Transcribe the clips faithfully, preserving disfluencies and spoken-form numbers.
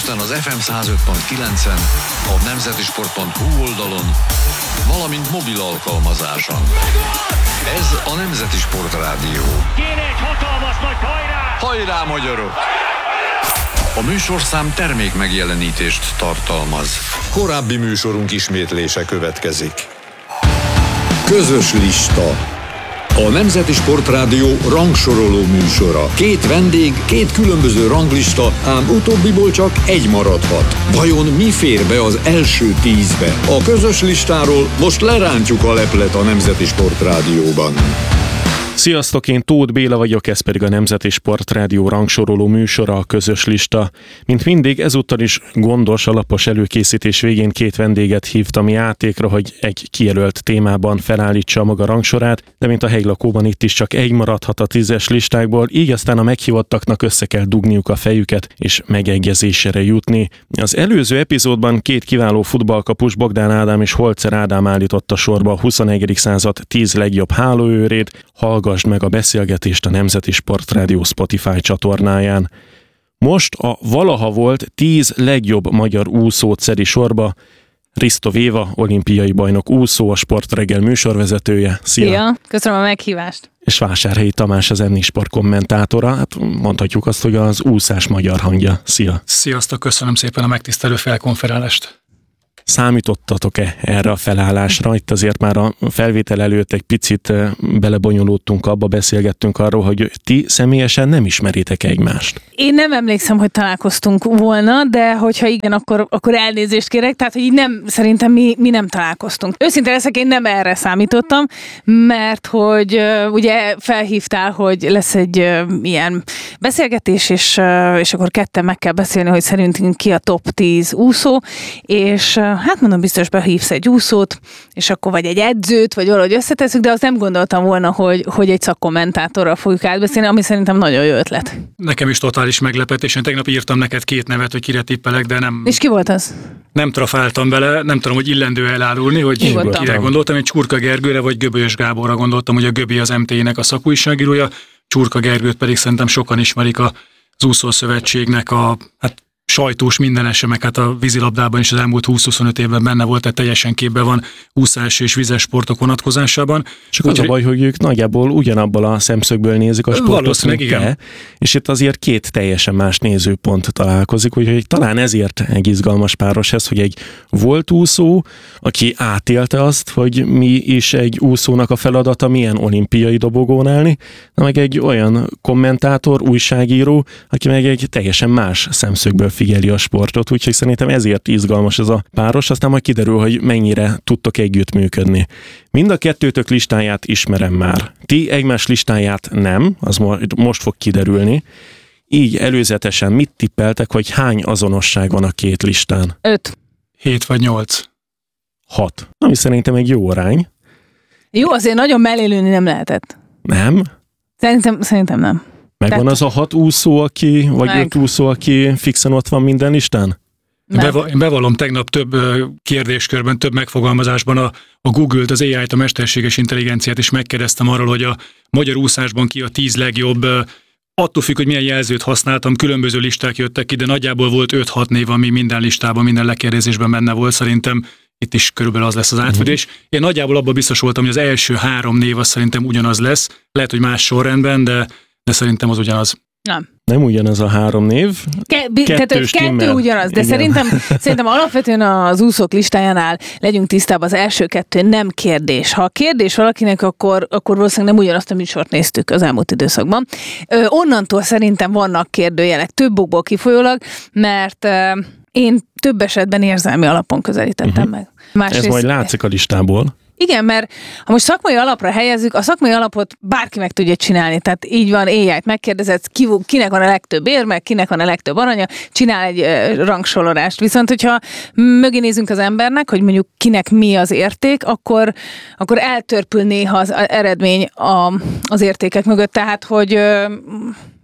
Budapesten az ef em száz öt pont kilencen, a nemzetisport pont hu oldalon, valamint mobil alkalmazáson. Ez a Nemzeti Sport Rádió. Kéne egy hatalmas nagy hajrá! Hajrá, magyarok! A műsorszám termék megjelenítést tartalmaz. Korábbi műsorunk ismétlése következik. Közös lista. A Nemzeti Sport Rádió rangsoroló műsora. Két vendég, két különböző ranglista, ám utóbbiból csak egy maradhat. Vajon mi fér be az első tízbe? A közös listáról most lerántjuk a leplet a Nemzeti Sport Rádióban. Sziasztok, én Tóth Béla vagyok, ez pedig a Nemzeti Sport Rádió rangsoroló műsora, a közös lista. Mint mindig, ezúttal is gondos, alapos előkészítés végén két vendéget hívtam játékra, hogy egy kijelölt témában felállítsa maga rangsorát, de mint a helylakóban itt is csak egy maradhat a tízes listákból, így aztán a meghívottaknak össze kell dugniuk a fejüket és megegyezésre jutni. Az előző epizódban két kiváló futballkapus, Bogdán Ádám és Holzer Ádám állította sorba a huszonegyedik század tíz legjobb hálóőrét. Hallgassd meg a beszélgetést a Nemzeti Sport Rádió Spotify csatornáján. Most a valaha volt tíz legjobb magyar úszót szedi sorba Risto Éva, olimpiai bajnok úszó, a Sportreggel műsorvezetője. Szia! Szia! Köszönöm a meghívást! És Vásárhelyi Tamás, az em négy Sport kommentátora. Hát mondhatjuk azt, hogy az úszás magyar hangja. Szia! Sziasztok, köszönöm szépen a megtisztelő felkonferálást! Számítottatok-e erre a felállásra? Itt azért már a felvétel előtt egy picit belebonyolódtunk abba, beszélgettünk arról, hogy ti személyesen nem ismeritek egymást. Én nem emlékszem, hogy találkoztunk volna, de hogyha igen, akkor, akkor elnézést kérek, tehát hogy így nem, szerintem mi, mi nem találkoztunk. Őszintén leszek, én nem erre számítottam, mert hogy uh, ugye felhívtál, hogy lesz egy uh, ilyen beszélgetés, és, uh, és akkor ketten meg kell beszélni, hogy szerintünk ki a top tíz úszó, és uh, hát mondom, biztos behívsz egy úszót, és akkor vagy egy edzőt, vagy valahogy összetesszük, de azt nem gondoltam volna, hogy, hogy egy szakkommentátorral fogjuk átbeszélni, ami szerintem nagyon jó ötlet. Nekem is totális meglepetés, én tegnap írtam neked két nevet, hogy kire tippelek, de nem... És ki volt az? Nem trafáltam bele, nem tudom, hogy illendő elárulni, hogy Nyugodtan. kire gondoltam, egy Csurka Gergőre vagy Göbölyös Gáborra gondoltam, hogy a Göbi az em té ének a szakújságírója, Csurka Gergőt pedig szerintem sokan ismerik az úszószövetségnek a... Hát, sajtós mindenese, meg hát a vízilabdában is az elmúlt húsz-huszonöt évben benne volt, tehát teljesen képben van úszás és vizes sportok vonatkozásában. Csak az a baj, hogy ők nagyjából ugyanabban a szemszögből nézik a sportot, mint te, és itt azért két teljesen más nézőpont találkozik, úgyhogy talán ezért egy izgalmas páros ez, hogy egy volt úszó, aki átélte azt, hogy mi is egy úszónak a feladata, milyen olimpiai dobogón állni, na meg egy olyan kommentátor, újságíró, aki meg egy teljesen más szemszögből figyeli a sportot, úgyhogy szerintem ezért izgalmas ez a páros, aztán majd kiderül, hogy mennyire tudtok együttműködni. Mind a kettőtök listáját ismerem már. Ti egymás listáját nem, az most fog kiderülni. Így előzetesen mit tippeltek, hogy hány azonosság van a két listán? Öt. Hét vagy nyolc. Hat. Ami szerintem egy jó arány. Jó, azért nagyon mellélőni nem lehetett. Nem? Szerintem, szerintem nem. Megvan Tehát... az a hat úszó, aki, vagy Meg. öt úszó, aki fixen ott van minden listán? Beva- én bevallom, tegnap több uh, kérdéskörben, több megfogalmazásban a, a Google-t, az á í-t, a mesterséges intelligenciát is megkérdeztem arról, hogy a magyar úszásban ki a tíz legjobb. Uh, attól függ, hogy milyen jelzőt használtam, különböző listák jöttek ki, de nagyjából volt öt-hat név, ami minden listában, minden lekérdezésben benne volt. Szerintem itt is körülbelül az lesz az átfedés. Én nagyjából abban biztos voltam, hogy az első három név az szerintem ugyanaz lesz. Lehet, hogy más sorrendben, de de szerintem az ugyanaz. Nem. Nem ugyanaz a három név. Ke- b- tehát kettő stimmel. ugyanaz, de szerintem, szerintem alapvetően az úszók listájánál legyünk tisztában, az első kettő nem kérdés. Ha a kérdés valakinek, akkor, akkor valószínűleg nem ugyanazt a műsort néztük az elmúlt időszakban. Ö, onnantól szerintem vannak kérdőjelek, több okból kifolyólag, mert ö, én több esetben érzelmi alapon közelítettem uh-huh. meg. Másrészt, Ez majd látszik a listából. Igen, mert ha most szakmai alapra helyezzük, a szakmai alapot bárki meg tudja csinálni. Tehát így van, á í-t megkérdezed, ki, kinek van a legtöbb érme, kinek van a legtöbb aranya, csinál egy uh, rangsorolást. Viszont, hogyha mögé nézünk az embernek, hogy mondjuk kinek mi az érték, akkor, akkor eltörpül néha az eredmény a, az értékek mögött. Tehát, hogy uh,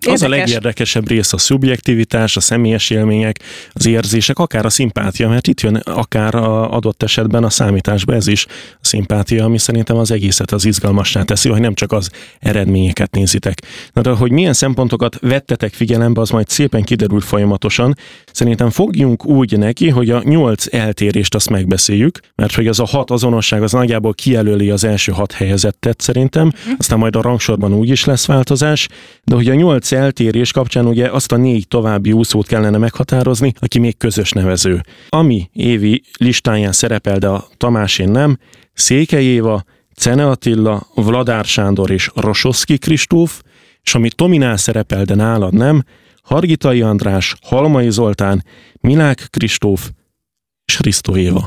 Az a legérdekesebb rész a szubjektivitás, a személyes élmények, az érzések, akár a szimpátia, mert itt jön akár a adott esetben a számításba ez is a szimpátia, ami szerintem az egészet az izgalmassá teszi, hogy nem csak az eredményeket nézitek. Na de hogy milyen szempontokat vettetek figyelembe, az majd szépen kiderül folyamatosan. Szerintem fogjunk úgy neki, hogy a nyolc eltérést azt megbeszéljük, mert hogy az a hat azonosság az nagyjából kijelöli az első hat helyezettet szerintem, aztán majd a rangsorban úgy is lesz változás, de hogy a nyolc eltérés kapcsán ugye azt a négy további úszót kellene meghatározni, aki még közös nevező. Ami évi listáján szerepel, de a Tamásén nem, Székely Éva, Czene Attila, Vladár Sándor és Rososzki Kristóf, és ami Tominál szerepel, de nálad nem, Hargitai András, Halmai Zoltán, Milák Kristóf és Risztó Éva.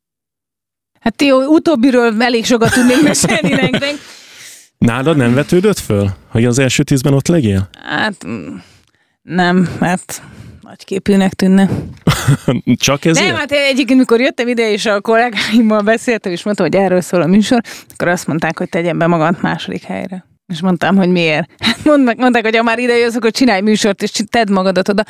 Hát jó, utóbbiről elég sokat tudnék mesélni nektek. Nálad nem vetődött föl, hogy az első tízben ott legyél? Hát nem, mert nagyképűnek tűnne. Csak ezért? Nem, hát egyébként, mikor jöttem ide, és a kollégáimmal beszéltem, és mondtam, hogy erről szól a műsor, akkor azt mondták, hogy tegyen be magad második helyre. És mondtam, hogy miért. Hát mondták, hogy ha már ide jössz, akkor csinálj műsort, és tedd magadat oda.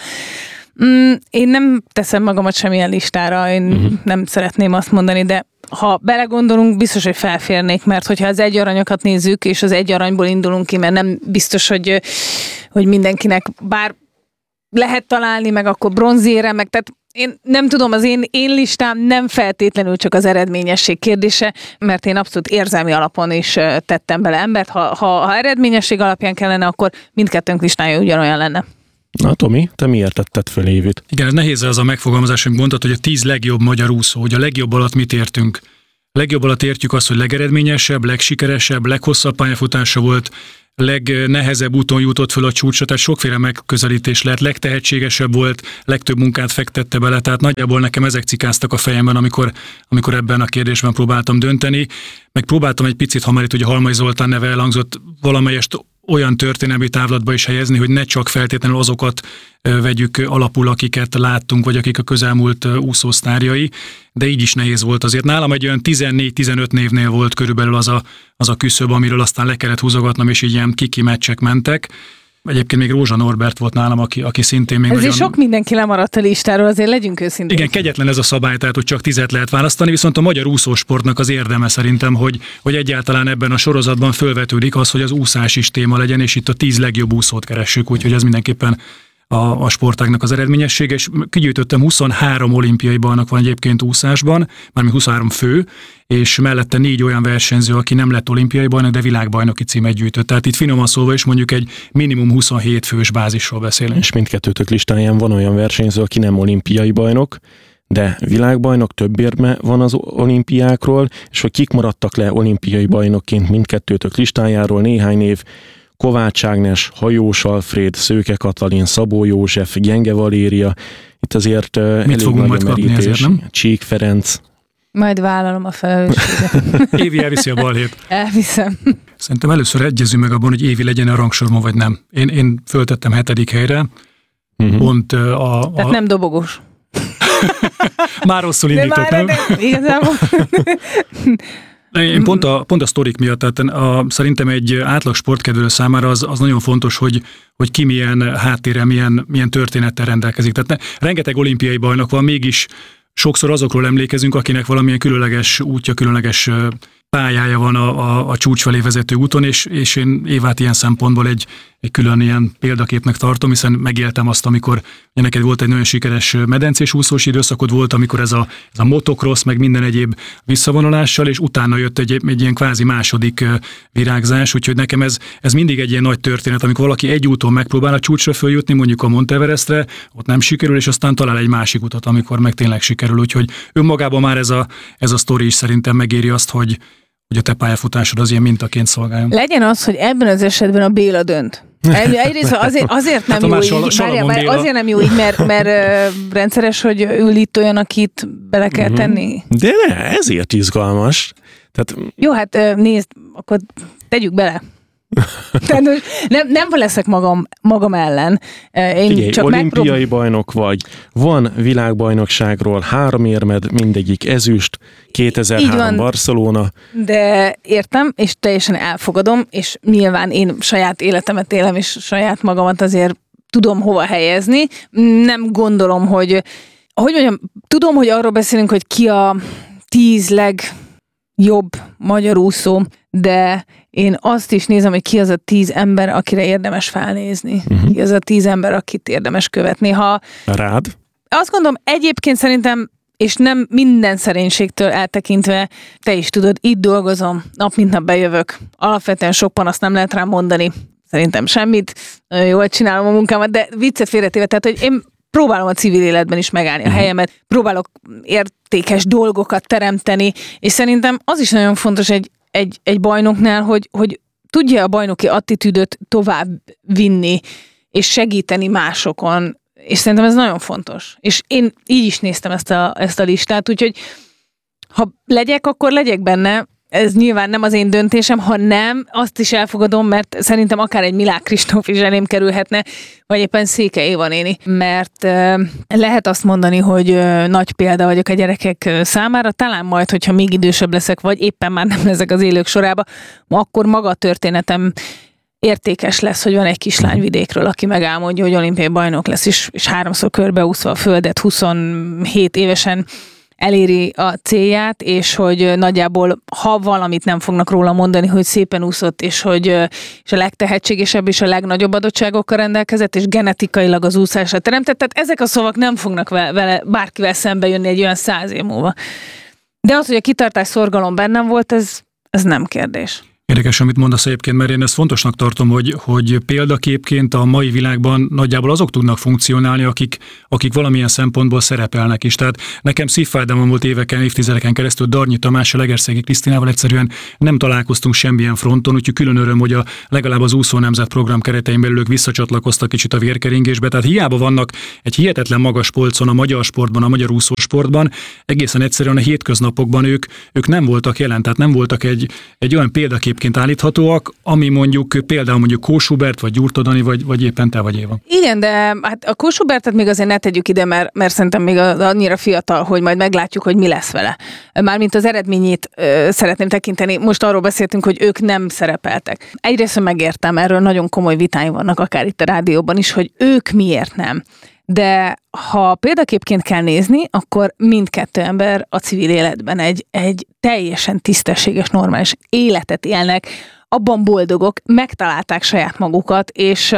Mm, én nem teszem magamat semmilyen listára, én uh-huh. nem szeretném azt mondani, de ha belegondolunk, biztos, hogy felférnék, mert hogyha az egy aranyokat nézzük, és az egy aranyból indulunk ki, mert nem biztos, hogy, hogy mindenkinek bár lehet találni, meg akkor bronzére, meg tehát én nem tudom, az én, én listám nem feltétlenül csak az eredményesség kérdése, mert én abszolút érzelmi alapon is tettem bele embert. Ha, ha, ha eredményesség alapján kellene, akkor mindkettőnk listája ugyanolyan lenne. Na Tomi, te miért tetted föl Évit? Igen, ez nehéz az a megfogalmazás, hogy mondtad, hogy a tíz legjobb magyar úszó, hogy a legjobb alatt mit értünk. A legjobb alatt értjük azt, hogy legeredményesebb, legsikeresebb, leghosszabb pályafutása volt, legnehezebb úton jutott föl a csúcsra, tehát sokféle megközelítés lehet, legtehetségesebb volt, legtöbb munkát fektette bele, tehát nagyjából nekem ezek cikáztak a fejemben, amikor, amikor ebben a kérdésben próbáltam dönteni. Meg próbáltam egy picit, ha már itt ugye Halmai Zoltán neve elhangzott, valamelyest olyan történelmi távlatba is helyezni, hogy ne csak feltétlenül azokat vegyük alapul, akiket láttunk, vagy akik a közelmúlt úszósztárjai, de így is nehéz volt azért. Nálam egy olyan tizennégy-tizenöt névnél volt körülbelül az a, az a küszöb, amiről aztán le kellett húzogatnom, és így ilyen kiki meccsek mentek. Egyébként még Rózsa Norbert volt nálam, aki, aki szintén még Ezért nagyon... sok mindenki lemaradt a listáról, azért legyünk őszinték. Igen, kegyetlen ez a szabály, tehát hogy csak tizet lehet választani, viszont a magyar úszósportnak az érdeme szerintem, hogy, hogy egyáltalán ebben a sorozatban fölvetődik az, hogy az úszás is téma legyen, és itt a tíz legjobb úszót keressük, úgyhogy ez mindenképpen a, a sportágnak az eredményessége, és kigyűjtöttem huszonhárom olimpiai bajnok van egyébként úszásban, mármint huszonhárom fő, és mellette négy olyan versenyző, aki nem lett olimpiai bajnok, de világbajnoki címet gyűjtött. Tehát itt finoman szólva is mondjuk egy minimum huszonhét fős bázisról beszélünk. És mindkettőtök listáján van olyan versenyző, aki nem olimpiai bajnok, de világbajnok, több érme van az olimpiákról, és hogy kik maradtak le olimpiai bajnokként mindkettőtök listájáról, néhány név: Kovács Ágnes, Hajós Alfréd, Szőke Katalin, Szabó József, Gyenge Valéria. Itt azért Mit elég fogunk majd kapni ezért, nem? Csík Ferenc. Majd vállalom a felelősséget. Évi elviszi a balhét. Elviszem. Szerintem először egyezünk meg abban, hogy Évi legyen a rangsorban, vagy nem. Én, én föltettem hetedik helyre. Uh-huh. Pont a, a... Tehát nem dobogós. Már rosszul indított, nem? nem? Igazából... Én pont a, pont a sztorik miatt, tehát a, szerintem egy átlag sportkedvelő számára az, az nagyon fontos, hogy, hogy ki milyen háttérrel, milyen, milyen történettel rendelkezik. Tehát ne, rengeteg olimpiai bajnok van, mégis sokszor azokról emlékezünk, akinek valamilyen különleges útja, különleges pályája van a, a, a csúcs felé vezető úton, és, és én Évát ilyen szempontból egy, egy külön ilyen példaképnek tartom, hiszen megéltem azt, amikor neked volt egy nagyon sikeres medencés úszós időszakod, volt, amikor ez a, ez a motocross, meg minden egyéb visszavonulással, és utána jött egy, egy ilyen kvázi második virágzás, úgyhogy nekem ez, ez mindig egy ilyen nagy történet, amikor valaki egy úton megpróbál a csúcsra följutni, mondjuk a Monteverestre, ott nem sikerül, és aztán talál egy másik utat, amikor meg tényleg sikerül, úgyhogy önmagában már ez a, ez a sztori is szerintem megéri azt, hogy hogy a te pályafutásod az ilyen mintaként szolgáljon. Legyen az, hogy ebben az esetben a Béla dönt. Egy, egyrészt azért, azért nem hát jó így, várjál, várjál, azért nem jó így, mert, mert uh, rendszeres, hogy ül itt olyan, akit bele kell uh-huh. tenni. De ne, ezért izgalmas. Tehát... Jó, hát uh, nézd, akkor tegyük bele. Tehát nem, nem leszek magam, magam ellen. Én Figyelj, csak olimpiai megprób- bajnok vagy, van világbajnokságról három érmed, mindegyik ezüst, kétezer-három Barcelona. De értem, és teljesen elfogadom, és nyilván én saját életemet élem, és saját magamat azért tudom hova helyezni. Nem gondolom, hogy, hogy mondjam, tudom, hogy arról beszélünk, hogy ki a tíz legjobb magyar úszó, de én azt is nézem, hogy ki az a tíz ember, akire érdemes felnézni. Uh-huh. Ki az a tíz ember, akit érdemes követni. Ha Rád? azt gondolom, egyébként szerintem, és nem minden szerénységtől eltekintve, te is tudod, itt dolgozom, nap mint nap bejövök. Alapvetően sok panaszt nem lehet rám mondani. Szerintem semmit, nagyon jól csinálom a munkámat, de viccet félretéve, tehát, hogy én próbálom a civil életben is megállni a helyemet, próbálok értékes dolgokat teremteni, és szerintem az is nagyon fontos egy, egy, egy bajnoknál, hogy, hogy tudja a bajnoki attitűdöt tovább vinni, és segíteni másokon, és szerintem ez nagyon fontos. És én így is néztem ezt a, ezt a listát, úgyhogy ha legyek, akkor legyek benne. Ez nyilván nem az én döntésem, ha nem, azt is elfogadom, mert szerintem akár egy Milák Kristóf is elém kerülhetne, vagy éppen Széke Éva néni, mert uh, lehet azt mondani, hogy uh, nagy példa vagyok a gyerekek uh, számára, talán majd, hogyha még idősebb leszek, vagy éppen már nem leszek az élők sorába, akkor maga a történetem értékes lesz, hogy van egy kislány vidékről, aki megálmodja, hogy olimpiai bajnok lesz, és, és háromszor körbeúszva a földet, huszonhét évesen eléri a célját, és hogy nagyjából, ha valamit nem fognak róla mondani, hogy szépen úszott, és hogy és a legtehetségesebb és a legnagyobb adottságokkal rendelkezett, és genetikailag az úszásra teremtett. Tehát ezek a szavak nem fognak vele bárkivel szembe jönni egy olyan száz év múlva. De az, hogy a kitartás, szorgalom bennem volt, ez, ez nem kérdés. Érdekes, amit mondasz egyébként, mert én ezt fontosnak tartom, hogy, hogy példaképként a mai világban nagyjából azok tudnak funkcionálni, akik, akik valamilyen szempontból szerepelnek is. Tehát nekem szívfájdalmam volt éveken, évtizedeken keresztül Darnyi Tamással, Egerszegi Krisztinával egyszerűen nem találkoztunk semmilyen fronton, úgyhogy külön öröm, hogy a, legalább az úszó nemzet program keretein belül ők visszacsatlakoztak kicsit a vérkeringésbe. Tehát hiába vannak egy hihetetlen magas polcon a magyar sportban, a magyar úszósportban, egészen egyszerűen a hétköznapokban ők, ők nem voltak jelen, tehát nem voltak egy, egy olyan példakép állíthatóak, ami mondjuk például mondjuk Kós Hubert, vagy Gyurtó Dani, vagy, vagy éppen te vagy Éva. Igen, de hát a Kós Hubertet még azért ne tegyük ide, mert, mert szerintem még annyira fiatal, hogy majd meglátjuk, hogy mi lesz vele. Mármint az eredményét ö, szeretném tekinteni. Most arról beszéltünk, hogy ők nem szerepeltek. Egyrészt megértem, erről nagyon komoly vitáim vannak, akár itt a rádióban is, hogy ők miért nem. De ha példaképként kell nézni, akkor mindkettő ember a civil életben egy, egy teljesen tisztességes, normális életet élnek, abban boldogok, megtalálták saját magukat, és,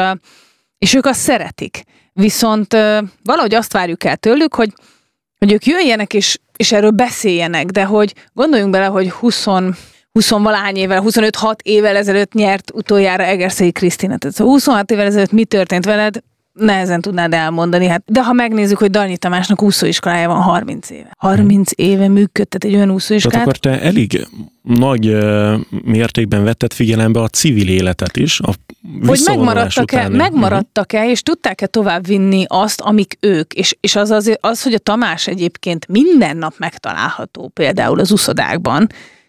és ők azt szeretik. Viszont valahogy azt várjuk el tőlük, hogy, hogy ők jöjjenek és, és erről beszéljenek, de hogy gondoljunk bele, hogy húsz huszonvalahány évvel, huszonöt-hat évvel ezelőtt nyert utoljára Egerszegi Krisztina. Tehát huszonhat évvel ezelőtt mi történt veled, nehezen tudnád elmondani. Hát, de ha megnézzük, hogy Darnyi Tamásnak úszóiskolája van harminc éve. harminc éve működtet egy olyan úszóiskolát. Tehát akkor te elég nagy uh, mértékben vetted figyelembe a civil életet is, a hogy megmaradtak-e, megmaradtak-e, és tudták-e tovább vinni azt, amik ők. És, és az, az, az, hogy a Tamás egyébként minden nap megtalálható például az úszodákban,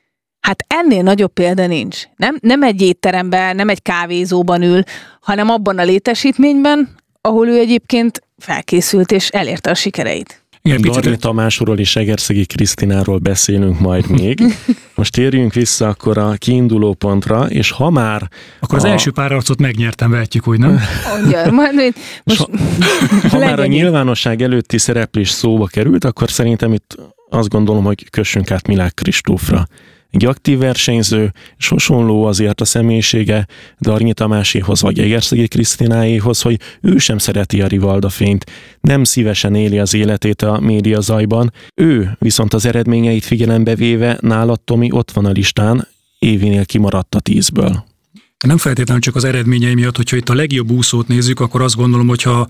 hát ennél nagyobb példa nincs. Nem, nem egy étteremben, nem egy kávézóban ül, hanem abban a létesítményben, ahol ő egyébként felkészült és elérte a sikereit. Igen, Darnyi Tamásról és Egerszegi Krisztináról beszélünk majd még. Most térjünk vissza akkor a kiinduló pontra, és ha már... Akkor az a... első pár arcot megnyertem, vehetjük úgy, nem? Mondja, majd most... Ha, ha már a nyilvánosság előtti szereplés szóba került, akkor szerintem itt azt gondolom, hogy kössünk át Milák Kristófra. Egy aktív versenyző, és hasonló azért a személyisége Darnyi Tamáséhoz vagy Egerszegi Krisztináéhoz, hogy ő sem szereti a Rivalda fényt, nem szívesen éli az életét a média zajban. Ő viszont az eredményeit figyelembe véve nálad, Tomi, ott van a listán, Évinél kimaradt a tízből. Nem feltétlenül csak az eredményei miatt, hogyha itt a legjobb úszót nézzük, akkor azt gondolom, hogy ha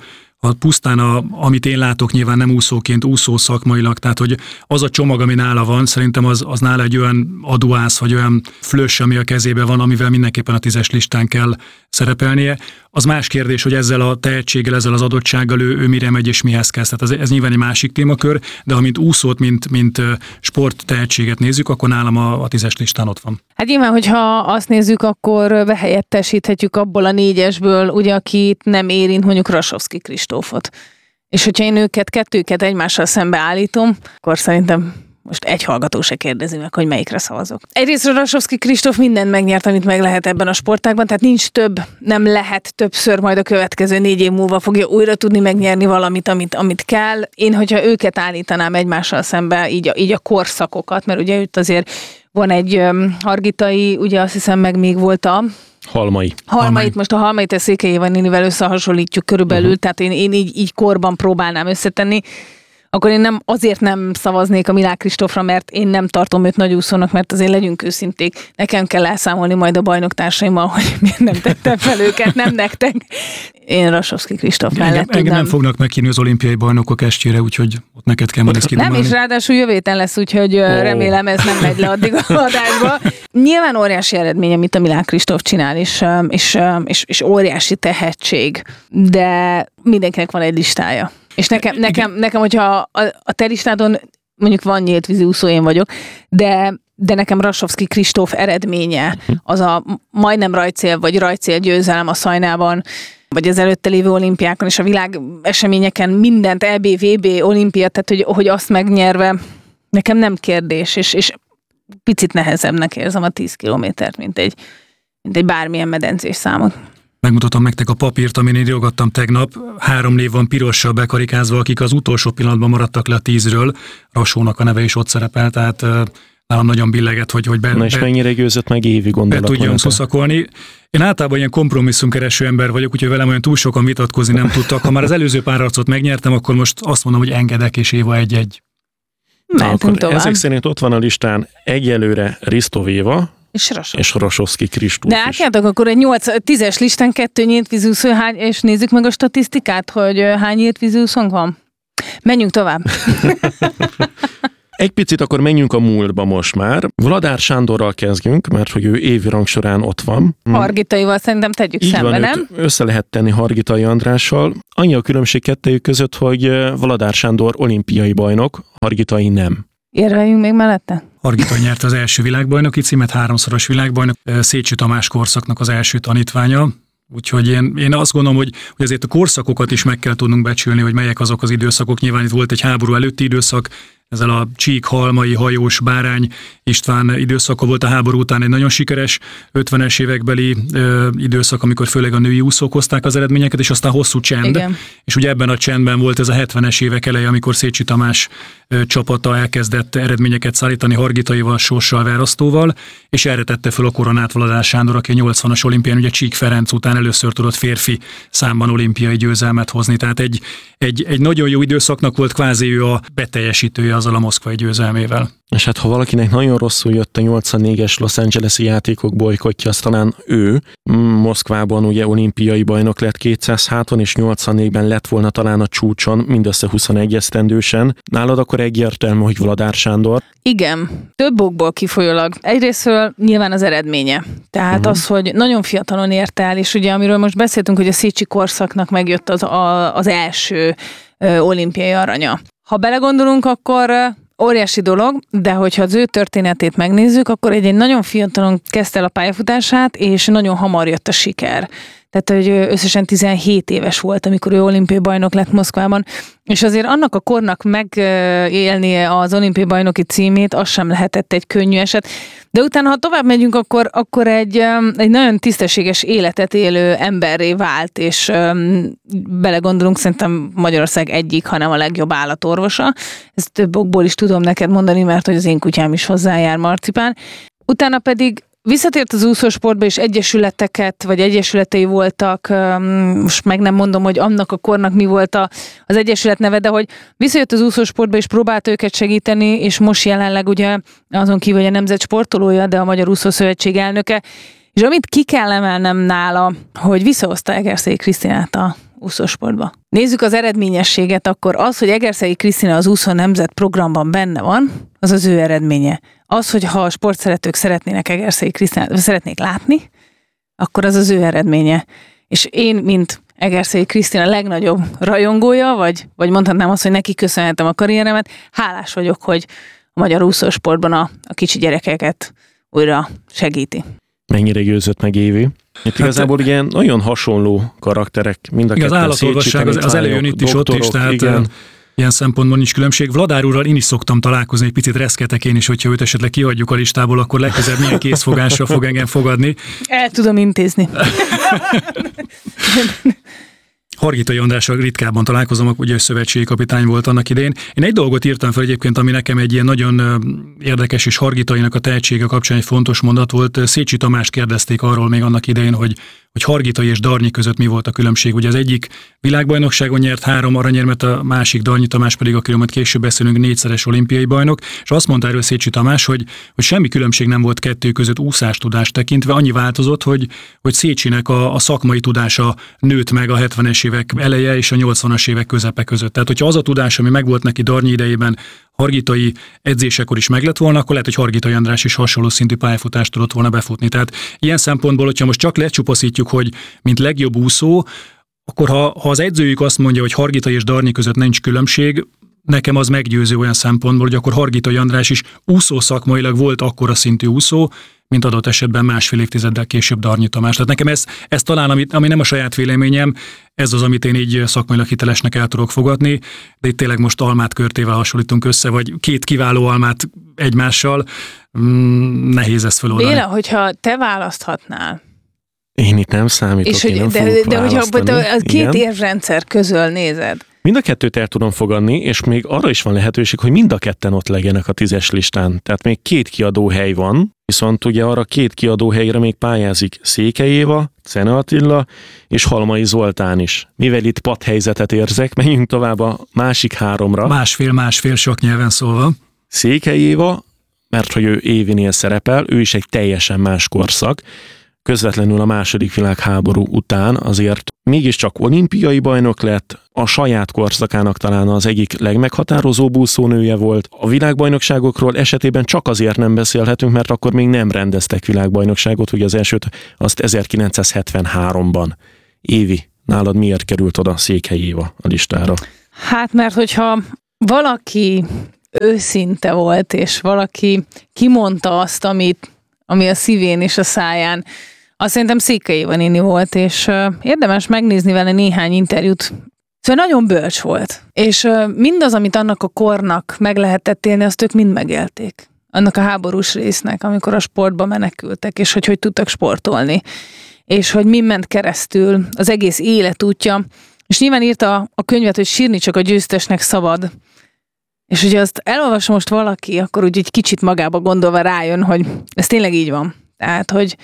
ha pusztán a, amit én látok, nyilván nem úszóként, úszó szakmailag, tehát hogy az a csomag, ami nála van, szerintem az, az nála egy olyan aduász, vagy olyan flöss, ami a kezében van, amivel mindenképpen a tízes listán kell szerepelnie. Az más kérdés, hogy ezzel a tehetséggel, ezzel az adottsággal ő, ő mire megy és mihez kezd. Tehát ez, ez nyilván egy másik témakör, de ha mint úszót, mint, mint sport tehetséget nézzük, akkor nálam a, a tízes listán ott van. Hát nyilván, hogyha azt nézzük, akkor behelyettesíthetjük abból a négyesből, ugye, akit nem érint, mondjuk Rasovszky Kristófot. És hogyha én őket, kettőket egymással szembe állítom, akkor szerintem most egy hallgató se kérdezi meg, hogy melyikre szavazok. Egyrészt Rasovszky Kristóf mindent megnyert, amit meg lehet ebben a sportágban, tehát nincs több, nem lehet többször, majd a következő négy év múlva fogja újra tudni megnyerni valamit, amit, amit kell. Én, hogyha őket állítanám egymással szembe, így a, így a korszakokat, mert ugye itt azért van egy um, Hargitai, ugye azt hiszem meg még volt a Halmai. Halmait, most a Halmait a Székely Ivanival összehasonlítjuk körülbelül, uh-huh. tehát én, én így, így korban próbálnám összetenni, akkor én nem, azért nem szavaznék a Milák Kristófra, mert én nem tartom őt nagyúszónak, mert azért legyünk őszinték. Nekem kell elszámolni majd a bajnoktársaimmal, hogy miért nem tettem fel őket, nem nektek. Én Rasovszky Kristóf mellett engem, engem nem fognak meghívni az olimpiai bajnokok estjére, úgyhogy ott neked kell majd ezt kidomálni. Nem, és ráadásul jövő héten lesz, úgyhogy oh. remélem ez nem megy le addig a adásba. Nyilván óriási eredmény, amit a Milák Kristóf csinál, és, és, és, és óriási tehetség, de mindenkinek van egy listája. És nekem, nekem, nekem hogyha a, a te listádon mondjuk van nyílt vízi úszó, én vagyok, de, de nekem Rasovszky Kristóf eredménye az a majdnem rajtcél, vagy rajtcél győzelem a Szajnában, vagy az előtte lévő olimpiákon, és a világ eseményeken mindent, é bé, vé bé, olimpia, tehát hogy, hogy azt megnyerve, nekem nem kérdés, és, és picit nehezebbnek érzem a tíz kilométert, mint egy, mint egy bármilyen medencés számot. Megmutatom nektek a papírt, amin én írogattam tegnap. Három név van pirossal bekarikázva, akik az utolsó pillanatban maradtak le a tízről. Rasónak a neve is ott szerepel, tehát uh, nálam nagyon billeget, hogy, hogy be, Na és be, mennyire győzött meg Évi gondolat? Be tudjon szuszakolni. Én általában ilyen kompromisszumkereső ember vagyok, úgyhogy velem olyan túl sokan vitatkozni nem tudtak. Ha már az előző pár arcot megnyertem, akkor most azt mondom, hogy engedek, és Éva egy-egy. Akkor ezek szerint ott van a listán egyelőre Risto Éva, És Rasovszky. És Rasovszky Kristóf. De átjátok akkor egy nyolc tízes listán kettő nyílt vízúszó, hány, és nézzük meg a statisztikát, hogy hány nyílt vízúszónk van. Menjünk tovább. Egy picit akkor menjünk a múltba most már. Vladár Sándorral kezdjünk, mert hogy ő évi rangsorán ott van. Hargitaival szerintem tegyük Így szembe, van, nem? Össze lehet tenni Hargitai Andrással. Annyi a különbség kettejük között, hogy Vladár Sándor olimpiai bajnok, Hargitai nem. Érveljünk még mellette? Hargitai nyerte az első világbajnoki címet, háromszoros világbajnok, Szécsi Tamás korszaknak az első tanítványa. Úgyhogy én, én azt gondolom, hogy, hogy azért a korszakokat is meg kell tudnunk becsülni, hogy melyek azok az időszakok. Nyilván itt volt egy háború előtti időszak, ezzel a Csík, Halmai, Hajós, Bárány István időszaka volt a háború után egy nagyon sikeres ötvenes évekbeli ö, időszak, amikor főleg a női úszók hozták az eredményeket, és aztán hosszú csend. Igen. És ugye ebben a csendben volt ez a hetvenes évek eleje, amikor Szécsi Tamás ö, csapata elkezdett eredményeket szállítani Hargitaival, Sorssal, Verasztóval, és erre tette föl a koronát Vladár Sándor, aki a nyolcvanas olimpián, ugye Csík Ferenc után először tudott férfi számban olimpiai győzelmet hozni. Tehát egy, egy, egy nagyon jó időszaknak volt, kvázi ő a beteljesítője azzal a moszkvai győzelmével. És hát ha valakinek nagyon rosszul jött a nyolcvannégyes Los Angeles-i játékok bolykotja, az talán ő. Moszkvában ugye olimpiai bajnok lett kétszáz háton, és nyolcvannégyben lett volna talán a csúcson, mindössze huszonegy esztendősen. Nálad akkor egyértelmű, hogy Vladár Sándor? Igen, több okból kifolyólag. Egyrésztről nyilván az eredménye. Tehát uh-huh. az, hogy nagyon fiatalon ért el, és ugye amiről most beszéltünk, hogy a Szécsi korszaknak megjött az, a, az első ö, olimpiai aranya. Ha belegondolunk, akkor óriási dolog, de hogyha az ő történetét megnézzük, akkor egy, egy nagyon fiatalon kezdte el a pályafutását, és nagyon hamar jött a siker. Tehát, hogy összesen tizenhét éves volt, amikor ő olimpiai bajnok lett Moszkvában, és azért annak a kornak megélnie az olimpiai bajnoki címét, az sem lehetett egy könnyű eset. De utána, ha tovább megyünk, akkor, akkor egy, egy nagyon tisztességes életet élő emberré vált, és belegondolunk, szerintem Magyarország egyik, hanem a legjobb állatorvosa. Ezt több okból is tudom neked mondani, mert hogy az én kutyám is hozzájár, Marcipán. Utána pedig visszatért az úszósportba, és egyesületeket, vagy egyesületei voltak, most meg nem mondom, hogy annak a kornak mi volt a, az egyesület neve, de hogy visszajött az úszósportba, és próbált őket segíteni, és most jelenleg ugye azon kívül, hogy a nemzet sportolója, de a Magyar Úszószövetség elnöke, és amit ki kell emelnem nála, hogy visszahozta Egerszegi Krisztinát a úszósportba. Nézzük az eredményességet, akkor az, hogy Egerszegi Krisztina az úszó nemzet programban benne van, az az ő eredménye. Az, hogy ha a sportszeretők szeretnének Egerszegi Krisztinát, szeretnék látni, akkor az az ő eredménye. És én, mint Egerszegi Krisztina legnagyobb rajongója, vagy, vagy mondhatnám azt, hogy neki köszönhetem a karrieremet, hálás vagyok, hogy a magyar úszósportban a, a kicsi gyerekeket újra segíti. Mennyire győzött meg Évi? Itt hát igazából ugye nagyon hasonló karakterek, mind a ketten. Az állatorvosság az, az előjön itt is, doktorok, ott is, tehát igen. Ilyen szempontból nincs különbség. Vladár úrral én is szoktam találkozni, egy picit reszketek én is, hogyha őt esetleg kihagyjuk a listából, akkor legközelebb milyen készfogásra fog engem fogadni. El tudom intézni. Hargitai Andrással ritkában találkozom, ugye szövetségi kapitány volt annak idején. Én egy dolgot írtam fel egyébként, ami nekem egy ilyen nagyon érdekes, és Hargitainak a tehetsége kapcsán egy fontos mondat volt. Szécsi Tamást kérdezték arról még annak idején, hogy, hogy Hargitai és Darnyi között mi volt a különbség. Ugye az egyik világbajnokságon nyert három aranyérmet, a másik Darnyi Tamás pedig, akiről majd később beszélünk, négyszeres olimpiai bajnok, és azt mondta erről Szécsi Tamás, hogy, hogy semmi különbség nem volt kettő között úszástudást tekintve, annyi változott, hogy, hogy Szécsinek a, a szakmai tudása nőtt meg a hetvenes évek eleje és a nyolcvanas évek közepe között. Tehát, hogyha az a tudás, ami megvolt neki Darnyi idejében, Hargitai edzésekor is meglett volna, akkor lehet, hogy Hargitai András is hasonló szintű pályafutást tudott volna befutni. Tehát ilyen szempontból, hogyha most csak lecsupaszítjuk, hogy mint legjobb úszó, akkor ha, ha az edzőjük azt mondja, hogy Hargitai és Darnyi között nincs különbség, nekem az meggyőző olyan szempontból, hogy akkor Hargitai András is úszó szakmailag volt akkora szintű úszó, mint adott esetben másfél évtizeddel később Darnyi Tamás. Tehát nekem ez, ez talán, ami, ami nem a saját véleményem, ez az, amit én így szakmailag hitelesnek el tudok fogadni, de itt tényleg most almát körtével hasonlítunk össze, vagy két kiváló almát egymással, mm, nehéz ezt feloldani. Béla, hogyha te választhatnál, én itt nem számítok, és én nem de, fogok de hogyha a két Igen. érvrendszer közül nézed. Mind a kettőt el tudom fogadni, és még arra is van lehetőség, hogy mind a ketten ott legyenek a tízes listán. Tehát még két kiadóhely van, viszont ugye arra két kiadóhelyre még pályázik Székely Éva, Czene Attila és Halmai Zoltán is. Mivel itt padhelyzetet érzek, menjünk tovább a másik háromra. Másfél-másfél sok nyelven szólva. Székely Éva, mert hogy ő Évinél szerepel, ő is egy teljesen más korszak. Közvetlenül a második világháború után azért mégiscsak olimpiai bajnok lett, a saját korszakának talán az egyik legmeghatározóbb úszónője volt. A világbajnokságokról esetében csak azért nem beszélhetünk, mert akkor még nem rendeztek világbajnokságot, hogy az elsőt azt ezerkilencszázhetvenháromban. Évi, nálad miért került oda Székely Éva a listára? Hát mert hogyha valaki őszinte volt, és valaki kimondta azt, amit, ami a szívén és a száján, azt szerintem Székely Éva néni volt, és uh, érdemes megnézni vele néhány interjút. Szóval nagyon bölcs volt, és uh, mindaz, amit annak a kornak meg lehetett élni, azt ők mind megélték. Annak a háborús résznek, amikor a sportba menekültek, és hogy hogy tudtak sportolni, és hogy mi ment keresztül az egész életútja. És nyilván írta a könyvet, hogy sírni csak a győztesnek szabad. És hogyha azt elolvas most valaki, akkor úgy egy kicsit magába gondolva rájön, hogy ez tényleg így van. Tehát, hogy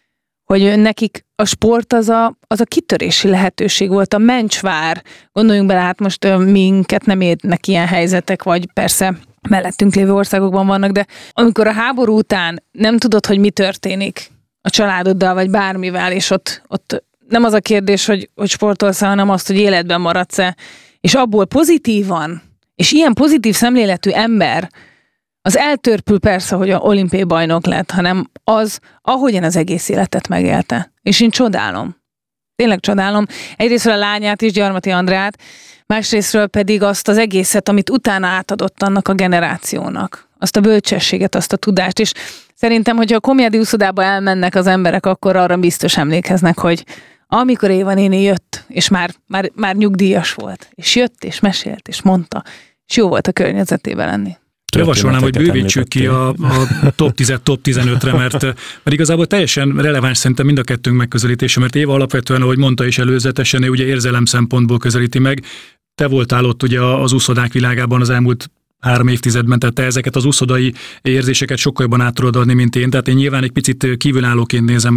hogy nekik a sport az a, az a kitörési lehetőség volt, a mencsvár. Gondoljunk bele, hát most minket nem érnek ilyen helyzetek, vagy persze mellettünk lévő országokban vannak, de amikor a háború után nem tudod, hogy mi történik a családoddal, vagy bármivel, és ott, ott nem az a kérdés, hogy, hogy sportolsz, hanem azt, hogy életben maradsz-e, és abból pozitívan, és ilyen pozitív szemléletű ember, az eltörpül persze, hogy a olimpiai bajnok lett, hanem az, ahogyan az egész életet megélte. És én csodálom. Tényleg csodálom. Egyrésztről a lányát is, Gyarmati Andrát, másrésztről pedig azt az egészet, amit utána átadott annak a generációnak. Azt a bölcsességet, azt a tudást. És szerintem, hogyha a Komjádi úszodába elmennek az emberek, akkor arra biztos emlékeznek, hogy amikor Éva néni jött, és már, már, már nyugdíjas volt, és jött, és mesélt, és mondta, és jó volt a környezetében lenni. Javasolnám, hogy bővítsük ki a, a top tíz, top tizenötre, mert, mert igazából teljesen releváns szerintem mind a kettőnk megközelítése, mert Éva alapvetően, ahogy mondta is előzetesen, ő ugye érzelem szempontból közelíti meg. Te voltál ott ugye az úszodák világában az elmúlt három évtizedben, tehát te ezeket az úszodai érzéseket sokkal jobban át tudod adni, mint én. Tehát én nyilván egy picit kívülállóként nézem a,